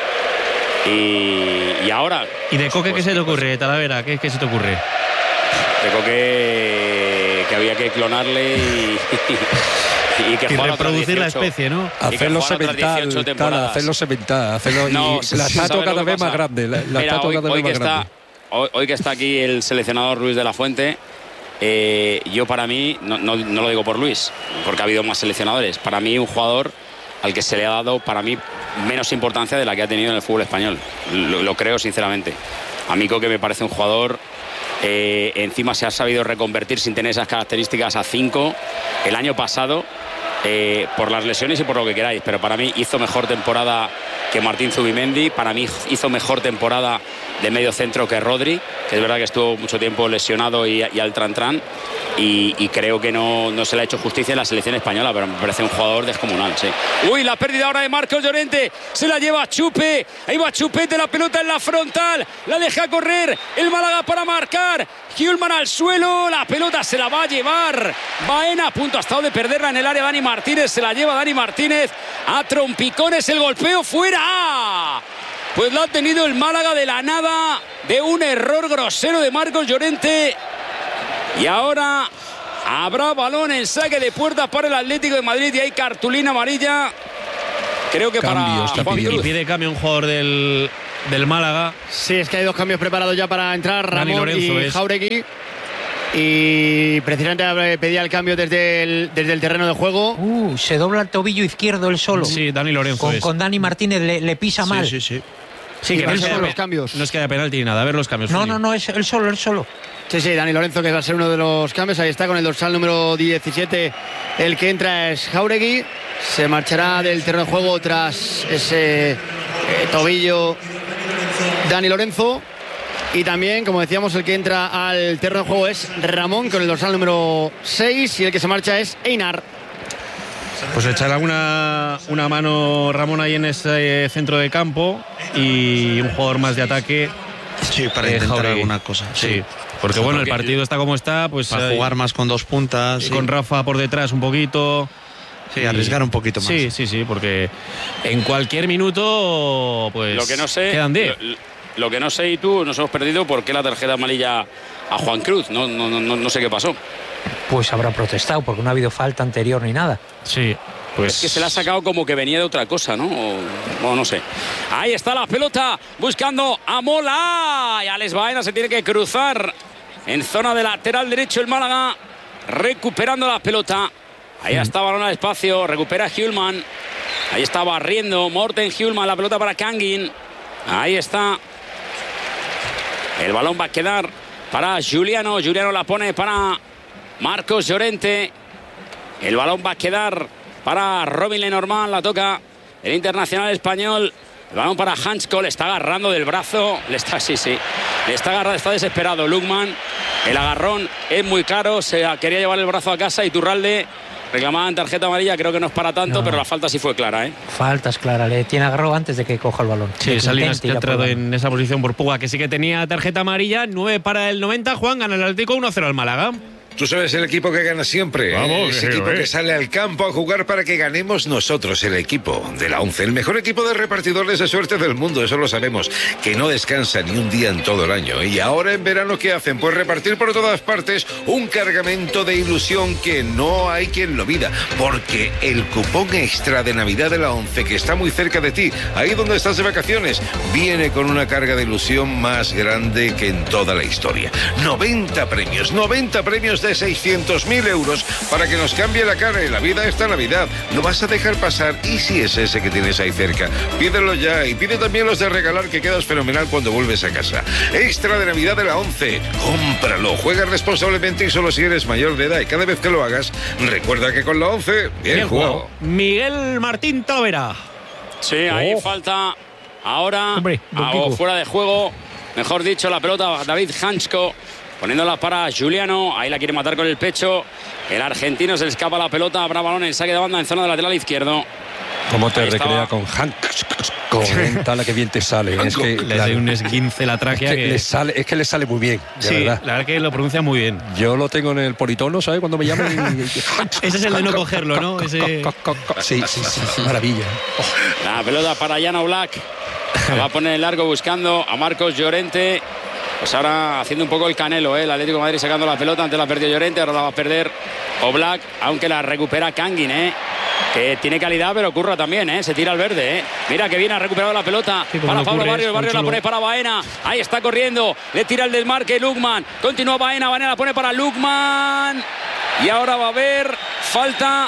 Y, y ahora, ¿Y de Coque Pues qué se te sí, pues- ocurre, Talavera? ¿Qué, qué se te ocurre? creo que, que había que clonarle y, y que Y jugara otras reproducir la dieciocho. especie, ¿no? Y que Hacerlo jugara otras semental, dieciocho Tala, temporadas. hacerlo semental, hacerlo y No, la ¿sabes estatua lo cada que vez pasa? más grande, la, la Mira, estatua hoy, cada vez hoy más que grande. está, hoy, hoy que está aquí el seleccionador Luis de la Fuente, eh, yo para mí, no, no, no lo digo por Luis, porque ha habido más seleccionadores, para mí un jugador al que se le ha dado, para mí, menos importancia de la que ha tenido en el fútbol español. Lo, lo creo sinceramente. A mí Coque me parece un jugador, eh, encima se ha sabido reconvertir sin tener esas características a cinco. El año pasado, eh, por las lesiones y por lo que queráis, pero para mí hizo mejor temporada que Martín Zubimendi, para mí hizo mejor temporada de medio centro que Rodri, que es verdad que estuvo mucho tiempo lesionado y, y al tran-tran, y, y creo que no, no se le ha hecho justicia en la selección española, pero me parece un jugador descomunal, sí. Uy, la pérdida ahora de Marcos Llorente, se la lleva Chupe, ahí va Chupete, la pelota en la frontal, la deja correr el Málaga para marcar, Hjulmand al suelo, la pelota se la va a llevar Baena, a punto ha estado de perderla en el área Dani Martínez, se la lleva Dani Martínez a trompicones, el golpeo fuera. Pues lo ha tenido el Málaga de la nada, de un error grosero de Marcos Llorente. Y ahora habrá balón en saque de puertas para el Atlético de Madrid y hay cartulina amarilla. Creo que Cambios, para Juan pide, Cruz. y pide cambio un jugador del, del Málaga. Sí, es que hay dos cambios preparados ya para entrar, Dani Ramón Lorenzo y es. Jauregui. Y precisamente pedía el cambio desde el, desde el terreno de juego. Uh, se dobla el tobillo izquierdo él solo. Sí, Dani Lorenzo Con, es. con Dani Martínez le, le pisa mal. Sí, sí, sí. Sí, Y que va no a es, ser que haya los pe- cambios. no es que haya penalti ni nada. A ver los cambios. No, Fuli. no, no, es él solo, él solo. Sí, sí, Dani Lorenzo, que va a ser uno de los cambios. Ahí está con el dorsal número diecisiete. El que entra es Jauregui. Se marchará del terreno de juego tras ese eh, tobillo Dani Lorenzo. Y también, como decíamos, el que entra al terreno de juego es Ramón con el dorsal número seis. Y el que se marcha es Einar. Pues echará una, una mano Ramón ahí en ese centro de campo y un jugador más de ataque. Sí, para eh, intentar Jauregui. alguna cosa. Sí, porque bueno, el Porque partido está como está, pues para eh, jugar más con dos puntas. y Sí, con Rafa por detrás un poquito. sí, Y- arriesgar un poquito más. Sí, sí, sí, porque en cualquier minuto pues Lo que no sé, quedan diez. lo, lo que no sé y tú nos hemos perdido por qué la tarjeta amarilla a Juan Cruz. No, no, no, no sé qué pasó. Pues habrá protestado porque no ha habido falta anterior ni nada. Sí, pues Es que se la ha sacado como que venía de otra cosa, ¿no? O, o no sé. Ahí está la pelota buscando a Mola. Y Alex Baena se tiene que cruzar en zona de lateral derecho el Málaga, recuperando la pelota. Ahí está balón al espacio, recupera Hjulmand. Ahí está barriendo Morten Hjulmand, la pelota para Kangin. Ahí está. El balón va a quedar para Juliano. Juliano la pone para Marcos Llorente. El balón va a quedar para Robin Lenormand, la toca el internacional español. El balón para Hansko, le está agarrando del brazo, le está, sí, sí, le está agarrando, está desesperado Lukman. El agarrón es muy claro, se quería llevar el brazo a casa y Turralde reclamaban tarjeta amarilla, creo que no es para tanto, No. pero la falta sí fue clara, ¿eh? Faltas, Clara, le tiene agarrado antes de que coja el balón. sí, Que Salinas intente que ha ir a por entrado el balón. en esa posición por Puga, que sí que tenía tarjeta amarilla, nueve para el noventa. Juan gana el Atlético uno cero al Málaga. Tú sabes el equipo que gana siempre. Vamos, Ese que equipo sí, que eh. sale al campo a jugar para que ganemos nosotros, el equipo de la ONCE. El mejor equipo de repartidores de suerte del mundo, eso lo sabemos. Que no descansa ni un día en todo el año. Y ahora en verano, ¿qué hacen? Pues repartir por todas partes un cargamento de ilusión que no hay quien lo mida. Porque el cupón extra de Navidad de la ONCE, que está muy cerca de ti, ahí donde estás de vacaciones, viene con una carga de ilusión más grande que en toda la historia. noventa premios, noventa premios de seiscientos mil euros para que nos cambie la cara en la vida esta Navidad. ¿Lo vas a dejar pasar? ¿Y si es ese que tienes ahí cerca? Pídelo ya y pide también los de regalar, que quedas fenomenal cuando vuelves a casa. Extra de Navidad de la ONCE. Cómpralo, juega responsablemente y solo si eres mayor de edad. Y cada vez que lo hagas, recuerda que con la ONCE, bien, Bien jugado. jugado. Miguel Martín Talavera. Sí, ahí Oh. falta ahora, Hombre, don a- Kiko. o fuera de juego, mejor dicho, la pelota David Hansko, poniéndola para Juliano, ahí la quiere matar con el pecho, el argentino se le escapa la pelota, habrá balón en saque de banda en zona de lateral izquierdo. ¿Cómo te Ahí recrea estaba. con Hank? Con que bien te sale. Es que, Le claro, hace un esguince la es tráquea que que... le sale, es que le sale muy bien, de sí, verdad. la verdad que lo pronuncia muy bien. Yo lo tengo en el politono, ¿sabes? Cuando me llaman. y- Ese es el de no cogerlo, ¿no? Ese... Sí, sí, sí, sí, maravilla. La pelota para Jan Oblak, la va a poner en largo buscando a Marcos Llorente. Pues ahora haciendo un poco el canelo, ¿eh? El Atlético de Madrid sacando la pelota, antes la perdió Llorente, ahora la va a perder Oblak, aunque la recupera Kangin, ¿eh? Que tiene calidad, pero curra también, ¿eh? Se tira al verde, ¿eh? Mira que viene, ha recuperado la pelota Sí, como para no Pablo ocurre, Barrios. es Barrios la muy pone chulo. para Baena. Ahí está corriendo. Le tira el desmarque Lukman. Continúa Baena. Baena la pone para Lukman. Y ahora va a haber falta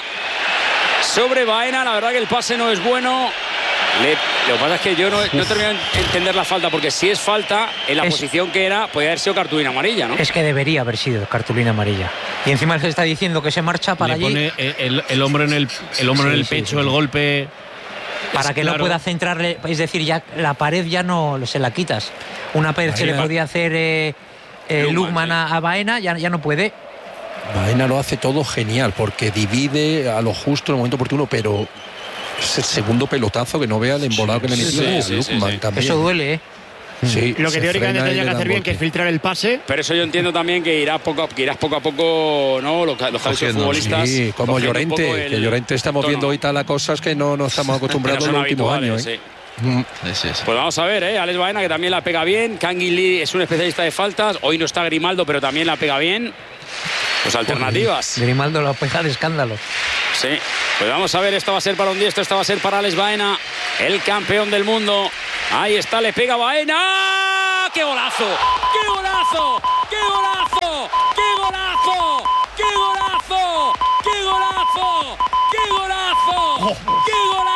sobre Baena. La verdad que el pase no es bueno. Le- lo que pasa es que yo no, no termino de entender la falta, porque si es falta, en la Es- posición que era, podría haber sido cartulina amarilla, ¿no? Es que debería haber sido cartulina amarilla. Y encima se está diciendo que se marcha para Le allí pone el, el- el hombro en el, el, hombro en Sí, el sí, pecho, sí. el golpe... para Es que no claro. pueda centrarle. Es decir, ya la pared ya no se la quitas. Una pared se le Baena. podía hacer eh, eh, Lukman, Lukman sí. a, a Baena, ya, ya no puede. Baena lo hace todo genial porque divide a lo justo en el momento oportuno, pero es el segundo pelotazo que no vea el embolado que le sí, metió sí, a sí, Lukman sí, sí. también. Eso duele, ¿eh? Sí, Lo que se teóricamente frena y tendría le que da hacer bien, golpe. que es filtrar el pase. Pero eso yo entiendo también que irás poco a, que irás poco a poco, ¿no? Los, los Cogiendo, futbolistas. Sí, como cogiendo un Llorente, poco el que Llorente estamos tono, viendo ahorita las cosas que no, no estamos que no acostumbrados en son los últimos habituales, años. ¿eh? sí. Mm. Sí, sí, sí. Pues vamos a ver, ¿eh? Alex Baena, que también la pega bien. Kangin Lee es un especialista de faltas. Hoy no está Grimaldo, pero también la pega bien. Pues alternativas. Grimaldo lo pega de escándalo. Sí. Pues vamos a ver, esto va a ser para un diestro, esto va a ser para Alex Baena, el campeón del mundo. Ahí está, le pega Baena. ¡Qué golazo! ¡Qué golazo! ¡Qué golazo! ¡Qué golazo! ¡Qué golazo! ¡Qué golazo! ¡Qué golazo! ¡Qué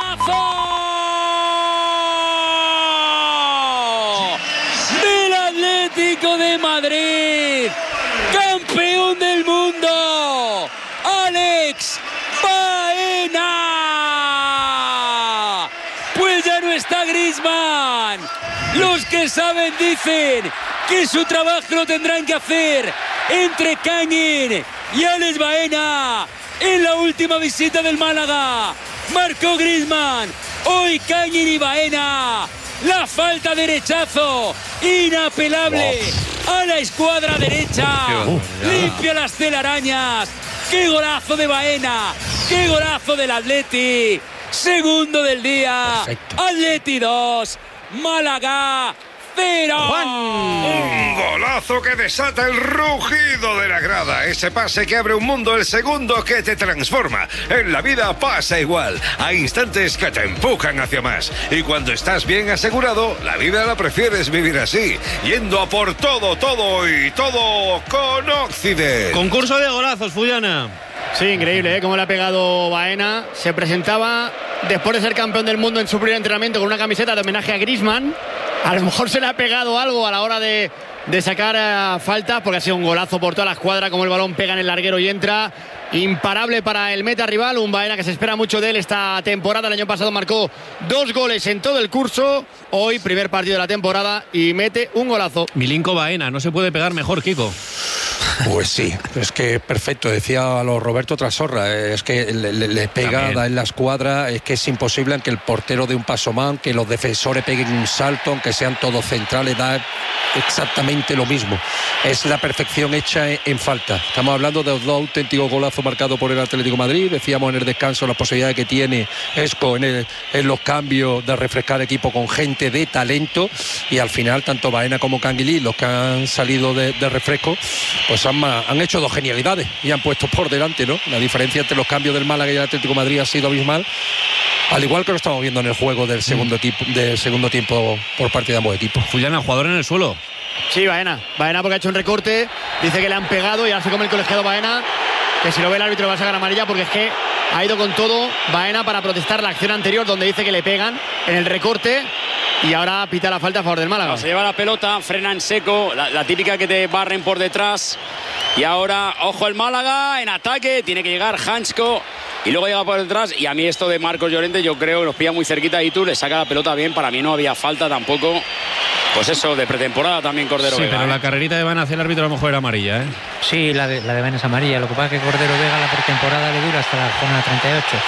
golazo! Del Atlético de Madrid, campeón del mundo, Alex Baena. Pues ya no está Griezmann. Los que saben dicen que su trabajo lo tendrán que hacer entre Kangin y Alex Baena. En la última visita del Málaga marcó Griezmann, hoy Kangin y Baena. La falta derechazo inapelable a la escuadra derecha. Limpia las telarañas. ¡Qué golazo de Baena! ¡Qué golazo del Atleti! Segundo del día. Perfecto. Atleti dos, Málaga cero. Un golazo que desata el rugido de la grada. Ese pase que abre un mundo, el segundo que te transforma. En la vida pasa igual. Hay instantes que te empujan hacia más. Y cuando estás bien asegurado, la vida la prefieres vivir así. Yendo a por todo, todo y todo con Occident. Concurso de golazos, Fullana. Sí, increíble, ¿eh? Cómo le ha pegado Baena. Se presentaba después de ser campeón del mundo en su primer entrenamiento con una camiseta de homenaje a Griezmann. A lo mejor se le ha pegado algo a la hora de, de sacar uh, falta, porque ha sido un golazo por toda la escuadra, como el balón pega en el larguero y entra. Imparable para el meta rival, un Baena que se espera mucho de él esta temporada. El año pasado marcó dos goles en todo el curso. Hoy, primer partido de la temporada y mete un golazo. Milinko Baena, no se puede pegar mejor, Kiko. Pues sí, es que perfecto, decía a lo Roberto Trasorra, es que le, le, le pega, También. da en la escuadra, es que es imposible aunque el portero dé un paso más, que los defensores peguen un salto, aunque sean todos centrales, da exactamente lo mismo. Es la perfección hecha en, en falta. Estamos hablando de los dos auténticos golazos marcados por el Atlético de Madrid, decíamos en el descanso las posibilidades que tiene Esco en, el, en los cambios de refrescar equipo con gente de talento, y al final tanto Baena como Kangin, los que han salido de, de refresco, pues han, han hecho dos genialidades y han puesto por delante, ¿no? La diferencia entre los cambios del Málaga y el Atlético de Madrid ha sido abismal, al igual que lo estamos viendo en el juego del segundo equipo, del segundo tiempo por parte de ambos equipos. Fullana, jugador en el suelo. Sí, Baena. Baena porque ha hecho un recorte. Dice que le han pegado y ahora se come el colegiado Baena. Que si lo ve el árbitro va a sacar amarilla, porque es que ha ido con todo Baena para protestar la acción anterior donde dice que le pegan en el recorte. Y ahora pita la falta a favor del Málaga. No, se lleva la pelota, frena en seco, la, la típica que te barren por detrás. Y ahora, ojo el Málaga en ataque, tiene que llegar Hansko y luego llega por detrás. Y a mí esto de Marcos Llorente, yo creo que nos pilla muy cerquita y tú le saca la pelota bien. Para mí no había falta tampoco. Pues eso, de pretemporada también Cordero Sí, Vega. pero ¿eh? la carrerita de Van hacia el árbitro a lo mejor era amarilla, ¿eh? Sí, la de, la de Baena es amarilla. Lo que pasa es que Cordero Vega la pretemporada le dura hasta la jornada treinta y ocho.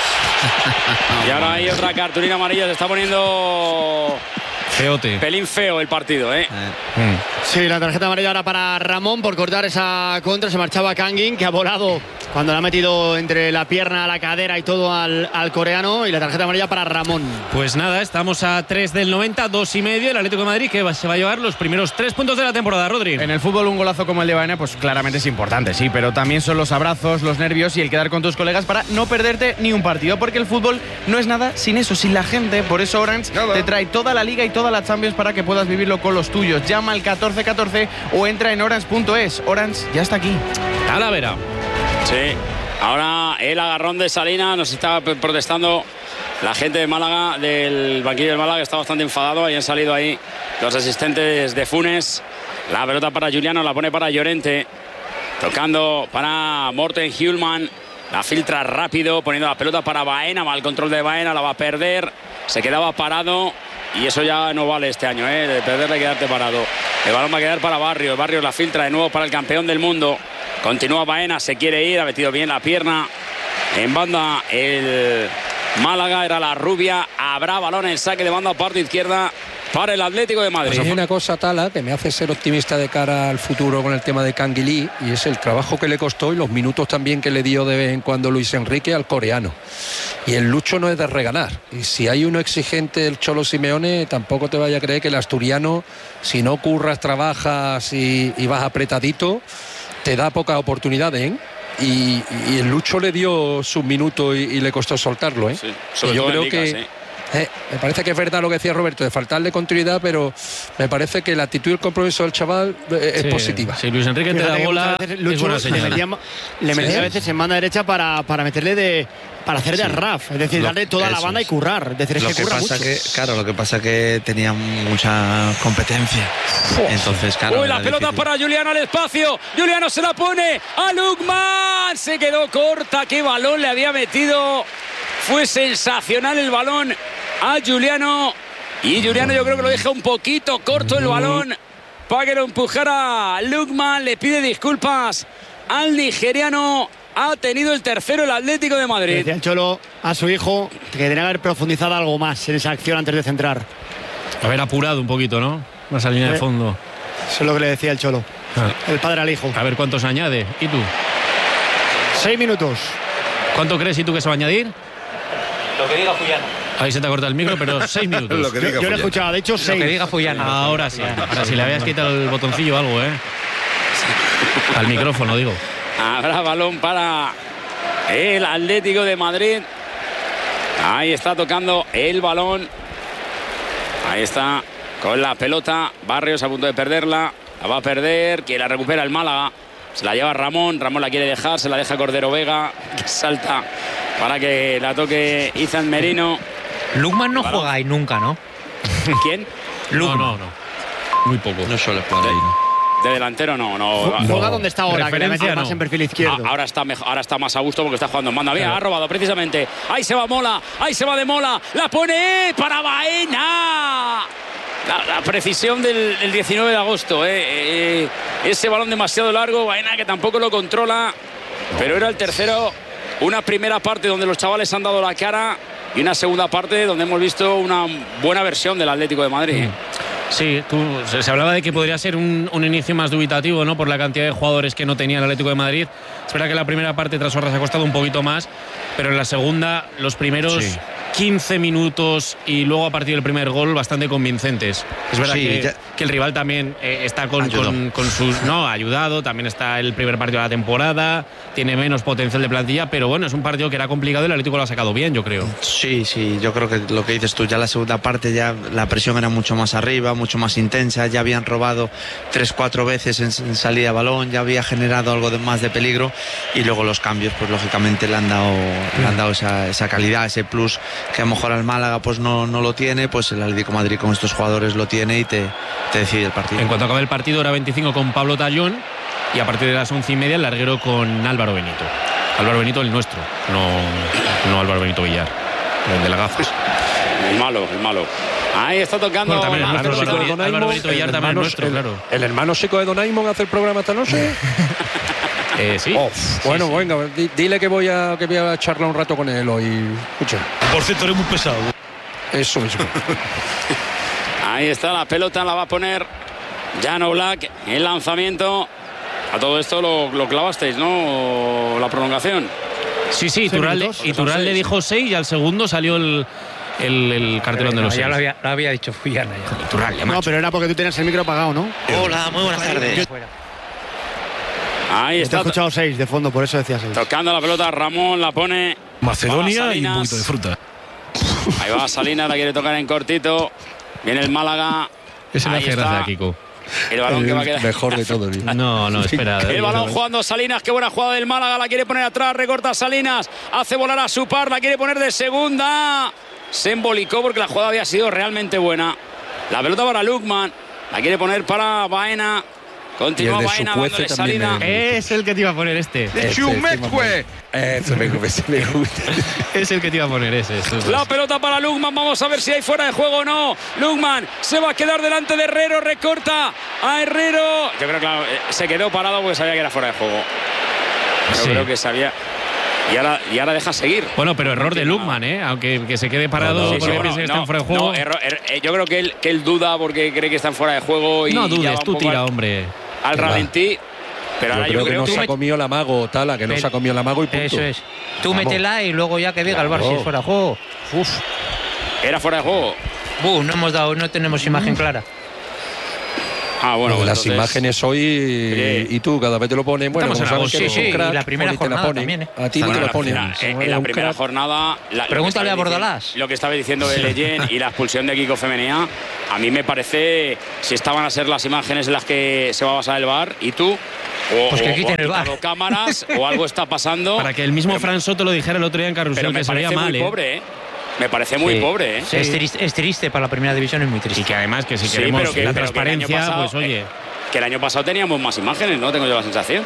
Y ahora hay otra cartulina amarilla, se está poniendo Feote. pelín feo el partido, ¿eh? Mm. Sí, la tarjeta amarilla ahora para Ramón por cortar esa contra. Se marchaba Kangin, que ha volado cuando le ha metido entre la pierna, la cadera y todo al, al coreano. Y la tarjeta amarilla para Ramón. Pues nada, estamos a tres del noventa, dos y medio. El Atlético de Madrid que va- se va a llevar los primeros tres puntos de la temporada, Rodri. En el fútbol un golazo como el de Baena pues claramente es importante, sí, pero también son los abrazos, los nervios y el quedar con tus colegas para no perderte ni un partido, porque el fútbol no es nada sin eso, sin la gente. Por eso Orange Nada. te trae toda la Liga y toda la Champions para que puedas vivirlo con los tuyos. Llama al catorce catorce o entra en orange punto es. Orange ya está aquí. Talavera. Sí. Ahora el agarrón de Salinas, nos está p- protestando la gente de Málaga, del banquillo del Málaga, está bastante enfadado. Ahí han salido ahí los asistentes de Funes. La pelota para Juliano, la pone para Llorente. Tocando para Morten Hjulman. La filtra rápido, poniendo la pelota para Baena. Mal control de Baena, la va a perder. Se quedaba parado. Y eso ya no vale este año, ¿eh? De perderle y quedarte parado. El balón va a quedar para Barrios. Barrios la filtra de nuevo para el campeón del mundo. Continúa Baena, se quiere ir, ha metido bien la pierna. En banda el Málaga, era la rubia. Habrá balón en saque de banda parte izquierda para el Atlético de Madrid. Pues hay una cosa, Tala, que me hace ser optimista de cara al futuro con el tema de Canguilí, y es el trabajo que le costó y los minutos también que le dio de vez en cuando Luis Enrique al coreano. Y el Lucho no es de regalar. Y si hay uno exigente, el Cholo Simeone, tampoco te vaya a creer que el asturiano, si no curras, trabajas y, y vas apretadito, te da pocas oportunidades, ¿eh? Y, y el Lucho le dio sus minutos y, y le costó soltarlo, ¿eh? Sí, y yo creo Ligas, que ¿eh? Eh, me parece que es verdad lo que decía Roberto, de faltarle continuidad, pero me parece que la actitud y el compromiso del chaval eh, es Sí, positiva. Si Luis Enrique te da Fíjate que bola, muchas veces Lucho es buena le señal. metía, le metía Sí. a veces en banda derecha para, para meterle de para hacer de Sí. Raf, es decir, Lo- darle toda la eso banda y es. currar, es decir, es Lo que que curra pasa mucho. que, claro, lo que pasa que tenía mucha competencia. Entonces, claro. Uy, la era pelota difícil. para Juliano al espacio. Juliano se la pone a Lukman. Se quedó corta. Qué balón le había metido. Fue sensacional el balón a Juliano. Y Juliano yo creo que lo deja un poquito corto el balón para que lo empujara Lukman. Le pide disculpas al nigeriano. Ha tenido el tercero el Atlético de Le Madrid. decía el Cholo a su hijo que tenía que haber profundizado algo más en esa acción antes de centrar. Haber apurado un poquito, ¿no? Más a línea de Eh. fondo. Eso es lo que le decía el Cholo, Ah. el padre al hijo. A ver cuántos añade. ¿Y tú? Seis minutos. ¿Cuánto crees y tú que se va a añadir? Lo que diga Fuyano. Ahí se te ha cortado el micro, pero seis minutos. Lo que Yo, diga yo lo he Fullana. escuchado, de hecho, Lo seis. que diga Fuyano. Ahora sí. Ahora sí, le habías quitado el botoncillo o algo, ¿eh? Al micrófono, digo. Habrá balón para el Atlético de Madrid. Ahí está tocando el balón. Ahí está con la pelota. Barrios a punto de perderla. La va a perder. Quien la recupera el Málaga. Se la lleva Ramón. Ramón la quiere dejar. Se la deja Cordero Vega. Que salta para que la toque Izan Merino. Lukman no juega ahí nunca, ¿no? ¿Quién? No, no, no. Muy poco. No suele jugar ahí, ¿no? De delantero no. no. Juega donde está ahora, que le Referencia, mete más no. en perfil izquierdo. Ah, ahora está mejor, ahora está más a gusto porque está jugando en banda. Mira, ha robado precisamente. Ahí se va Mola, ahí se va de Mola. La pone para Baena. La, la precisión del, del diecinueve de agosto. Eh. Eh, ese balón demasiado largo. Baena que tampoco lo controla. Pero era el tercero. Una primera parte donde los chavales han dado la cara. Y una segunda parte donde hemos visto una buena versión del Atlético de Madrid. Sí, tú, se, se hablaba de que podría ser un, un inicio más dubitativo, ¿no? Por la cantidad de jugadores que no tenía el Atlético de Madrid. Es verdad que la primera parte tras Horras ha costado un poquito más, pero en la segunda, los primeros Sí. quince minutos y luego a partir del primer gol, bastante convincentes. Es verdad Sí, que, ya- que el rival también eh, está con, Ayudó. con, con sus. No, ha ayudado, también está el primer partido de la temporada, tiene menos potencial de plantilla, pero bueno, es un partido que era complicado y el Atlético lo ha sacado bien, yo creo. Sí, sí, yo creo que lo que dices tú, ya la segunda parte ya la presión era mucho más arriba, mucho más intensa, ya habían robado tres, cuatro veces en, en salida de balón, ya había generado algo de, más de peligro y luego los cambios pues lógicamente le han dado, le han dado esa, esa calidad, ese plus que a lo mejor al Málaga pues no, no lo tiene, pues el Atlético de Madrid con estos jugadores lo tiene y te, te decide el partido. En cuanto acabe el partido, hora veinticinco con Pablo Tallón y a partir de las once y media el larguero con Álvaro Benito. Álvaro Benito, el nuestro, no, no Álvaro Benito Villar, el de las gafas. El malo, el malo. Ahí está tocando. Bueno, también el la nuestro, pelota. Álvaro, Don Álvaro Aymon, Benito Villar el también es hermano- nuestro, el- claro. El hermano chico de Don Aymon hace el programa esta noche. Eh, sí. Oh, Sí, bueno, sí. venga, di- dile que voy a que voy a charlar un rato con él hoy. Escucha. Por cierto, eres muy pesado. Eso mismo. Ahí está la pelota, la va a poner Jan Black. El lanzamiento. A todo esto lo, lo clavasteis, ¿no? La prolongación. Sí, sí, Iturralde, minutos. Iturralde Son seis. dijo seis y al segundo salió el, el, el cartelón de los ya seis. lo había, lo había dicho Fuyano ya. Iturralde, No, macho. pero era porque tú tenías el micro apagado, ¿no? Hola, muy buenas tardes. Ahí Te he está. escuchado seis de fondo, por eso decía seis. Tocando la pelota Ramón, la pone. Macedonia Para y un Salinas. poquito de fruta. Ahí va Salinas, la quiere tocar en cortito. Viene el Málaga. Ese me Ahí hace está. gracia, Kiko. El balón que va a El quedar. mejor de todos. No, no, espera. El balón jugando Salinas, qué buena jugada del Málaga, la quiere poner atrás, recorta Salinas, hace volar a su par, la quiere poner de segunda. Se embolicó porque la jugada había sido realmente buena. La pelota para Lukman, la quiere poner para Baena. Continúa de Baena Chukwueze dándole también salida. me- Es el que te iba a poner este. De Ese, Chumecue. Eso me, ese me gusta. Es el que te iba a poner ese. esos La dos. pelota para Lukman, vamos a ver si hay fuera de juego o no. Lukman se va a quedar delante de Herrero, recorta a Herrero. Yo creo que claro, eh, se quedó parado porque sabía que era fuera de juego. Yo Sí. creo que sabía. Y ahora, y ahora deja seguir. Bueno, pero error de entiendo Lukman, ¿eh? Aunque que se quede parado No, no, porque Sí, sí, piensa bueno, que está no, en fuera de juego. no, error- er- eh, yo creo que él, que él duda porque cree que están fuera de juego. Y No ya va dudes, un tú poco tira, al, hombre. al Que va. ralentí. Pero Yo ahora creo yo que creo no que. se ha comido la mago, Tala, que no Met- se ha comido la mago y punto. Eso es. Tú Vamos. métela y luego ya que diga el Bar si es fuera de juego. Uf, era fuera de juego. Uh, no hemos dado, no tenemos imagen clara. Ah, bueno, Bueno, las entonces- imágenes hoy Oye. y tú cada vez te lo ponen. Bueno, Estamos en como sabes agosto. que eres Sí, un sí, crack, y la primera Oli, te la jornada ponen. también, ¿eh? A ti Bueno, te en lo la ponen. primera- Como en, en eres la un primera crack. jornada. la- lo que Pregúntale estaba a Bordalás. diciendo- Lo que estaba diciendo de Leyen y la expulsión de Kiko Femenía, a mí me parece, si estaban a ser las imágenes en las que se va a basar el V A R, y tú, o, Pues que o- quiten o el han V A R. quitado cámaras, o algo está pasando. Para que el mismo Pero- Fran Soto lo dijera el otro día en Pero Carrusel, me que se veía parece mal, muy ¿eh? pobre, ¿eh? Me parece muy Sí. pobre, ¿eh? Es, triste, es triste para la primera división, es muy triste. Y que además, que si Sí, queremos pero que- la pero que el año transparencia, pasado, pues oye. eh, que el año pasado teníamos más imágenes, ¿no? Tengo yo la sensación.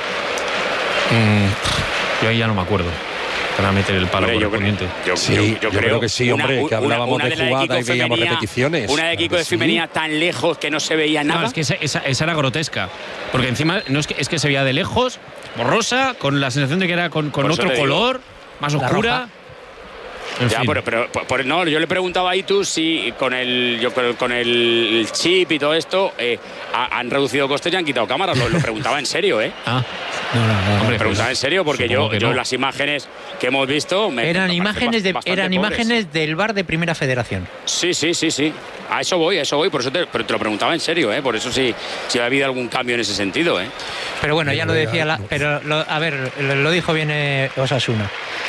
Mm, yo ahí ya no me acuerdo. Para meter el palo Hombre, yo, creo, correspondiente. yo- Sí, yo- yo yo creo que sí, una- hombre, que una- hablábamos una de la de jugada Kiko y veíamos Femenía- repeticiones. Una de Claro Kiko que de sí. Femenía tan lejos que no se veía nada. No, es que esa, esa- esa era grotesca. Porque encima no es que, es que se veía de lejos, borrosa, con la sensación de que era con, con Por eso otro te digo. color, más La oscura. roja. En Ya, fin. pero, pero, por- por- no, yo le preguntaba a Itu si con el, yo, con el, con el chip y todo esto eh, ha- han reducido costes y han quitado cámaras. Lo, lo preguntaba en serio, ¿eh? Ah, no, no, no. Hombre, no, preguntaba pues, en serio porque supongo yo, que yo no. las imágenes que hemos visto me Eran me parecen imágenes, de, bastante eran pobres. imágenes del Bar de Primera Federación. Sí, sí, sí, sí. A eso voy, a eso voy. Por eso te, pero te lo preguntaba en serio, ¿eh? Por eso sí, si ha habido algún cambio en ese sentido, ¿eh? Pero bueno, ya lo decía, la, pero lo- a ver, lo, lo dijo bien eh, Osasuna.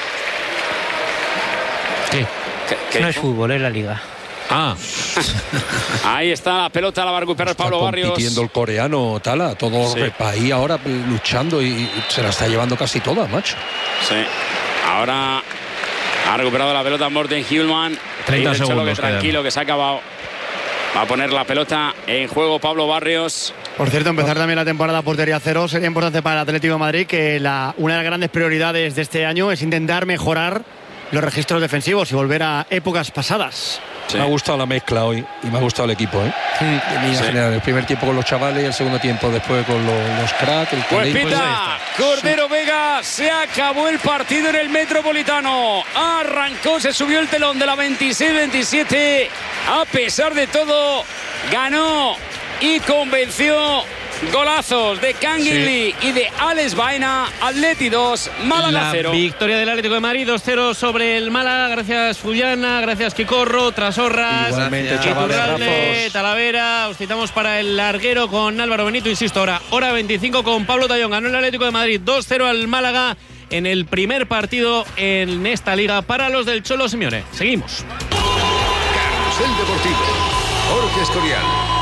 ¿Qué? ¿Qué- qué No es dijo? fútbol, es la liga. Ah, Ahí está la pelota, la va a recuperar Está Pablo Barrios. compitiendo el coreano, Tala, todo Sí. el país ahora luchando y, y se la está llevando casi toda, macho. Sí. Ahora ha recuperado la pelota Morten Hjulman. treinta Dice el Cholo segundos que tranquilo, que se ha acabado. Va a poner la pelota en juego Pablo Barrios. Por cierto, empezar también la temporada portería cero sería importante para el Atlético de Madrid, que la, una de las grandes prioridades de este año es intentar mejorar los registros defensivos y volver a épocas pasadas. Sí. Me ha gustado la mezcla hoy y me ha gustado el equipo, ¿eh? Tenía Sí. general, el primer tiempo con los chavales y el segundo tiempo después con los, los cracks, el Pues talento. pita, Cordero Vega, se acabó el partido en el Metropolitano. Arrancó, se subió el telón de la veintiséis veintisiete. A pesar de todo, ganó y convenció. Golazos de Canguilí y de Alex Baena. Atleti dos, Málaga la cero. victoria del Atlético de Madrid dos cero sobre el Málaga. Gracias Fullana, gracias Quicorro, Trasorras, Igualmente, chavales, Iturralde, brazos. Talavera. Os citamos para el larguero con Álvaro Benito, insisto, ahora hora veinticinco con Pablo Tallón. Ganó el Atlético de Madrid dos cero al Málaga en el primer partido en esta liga para los del Cholo Simeone. Seguimos. Carrusel Deportivo. Jorge Escorial.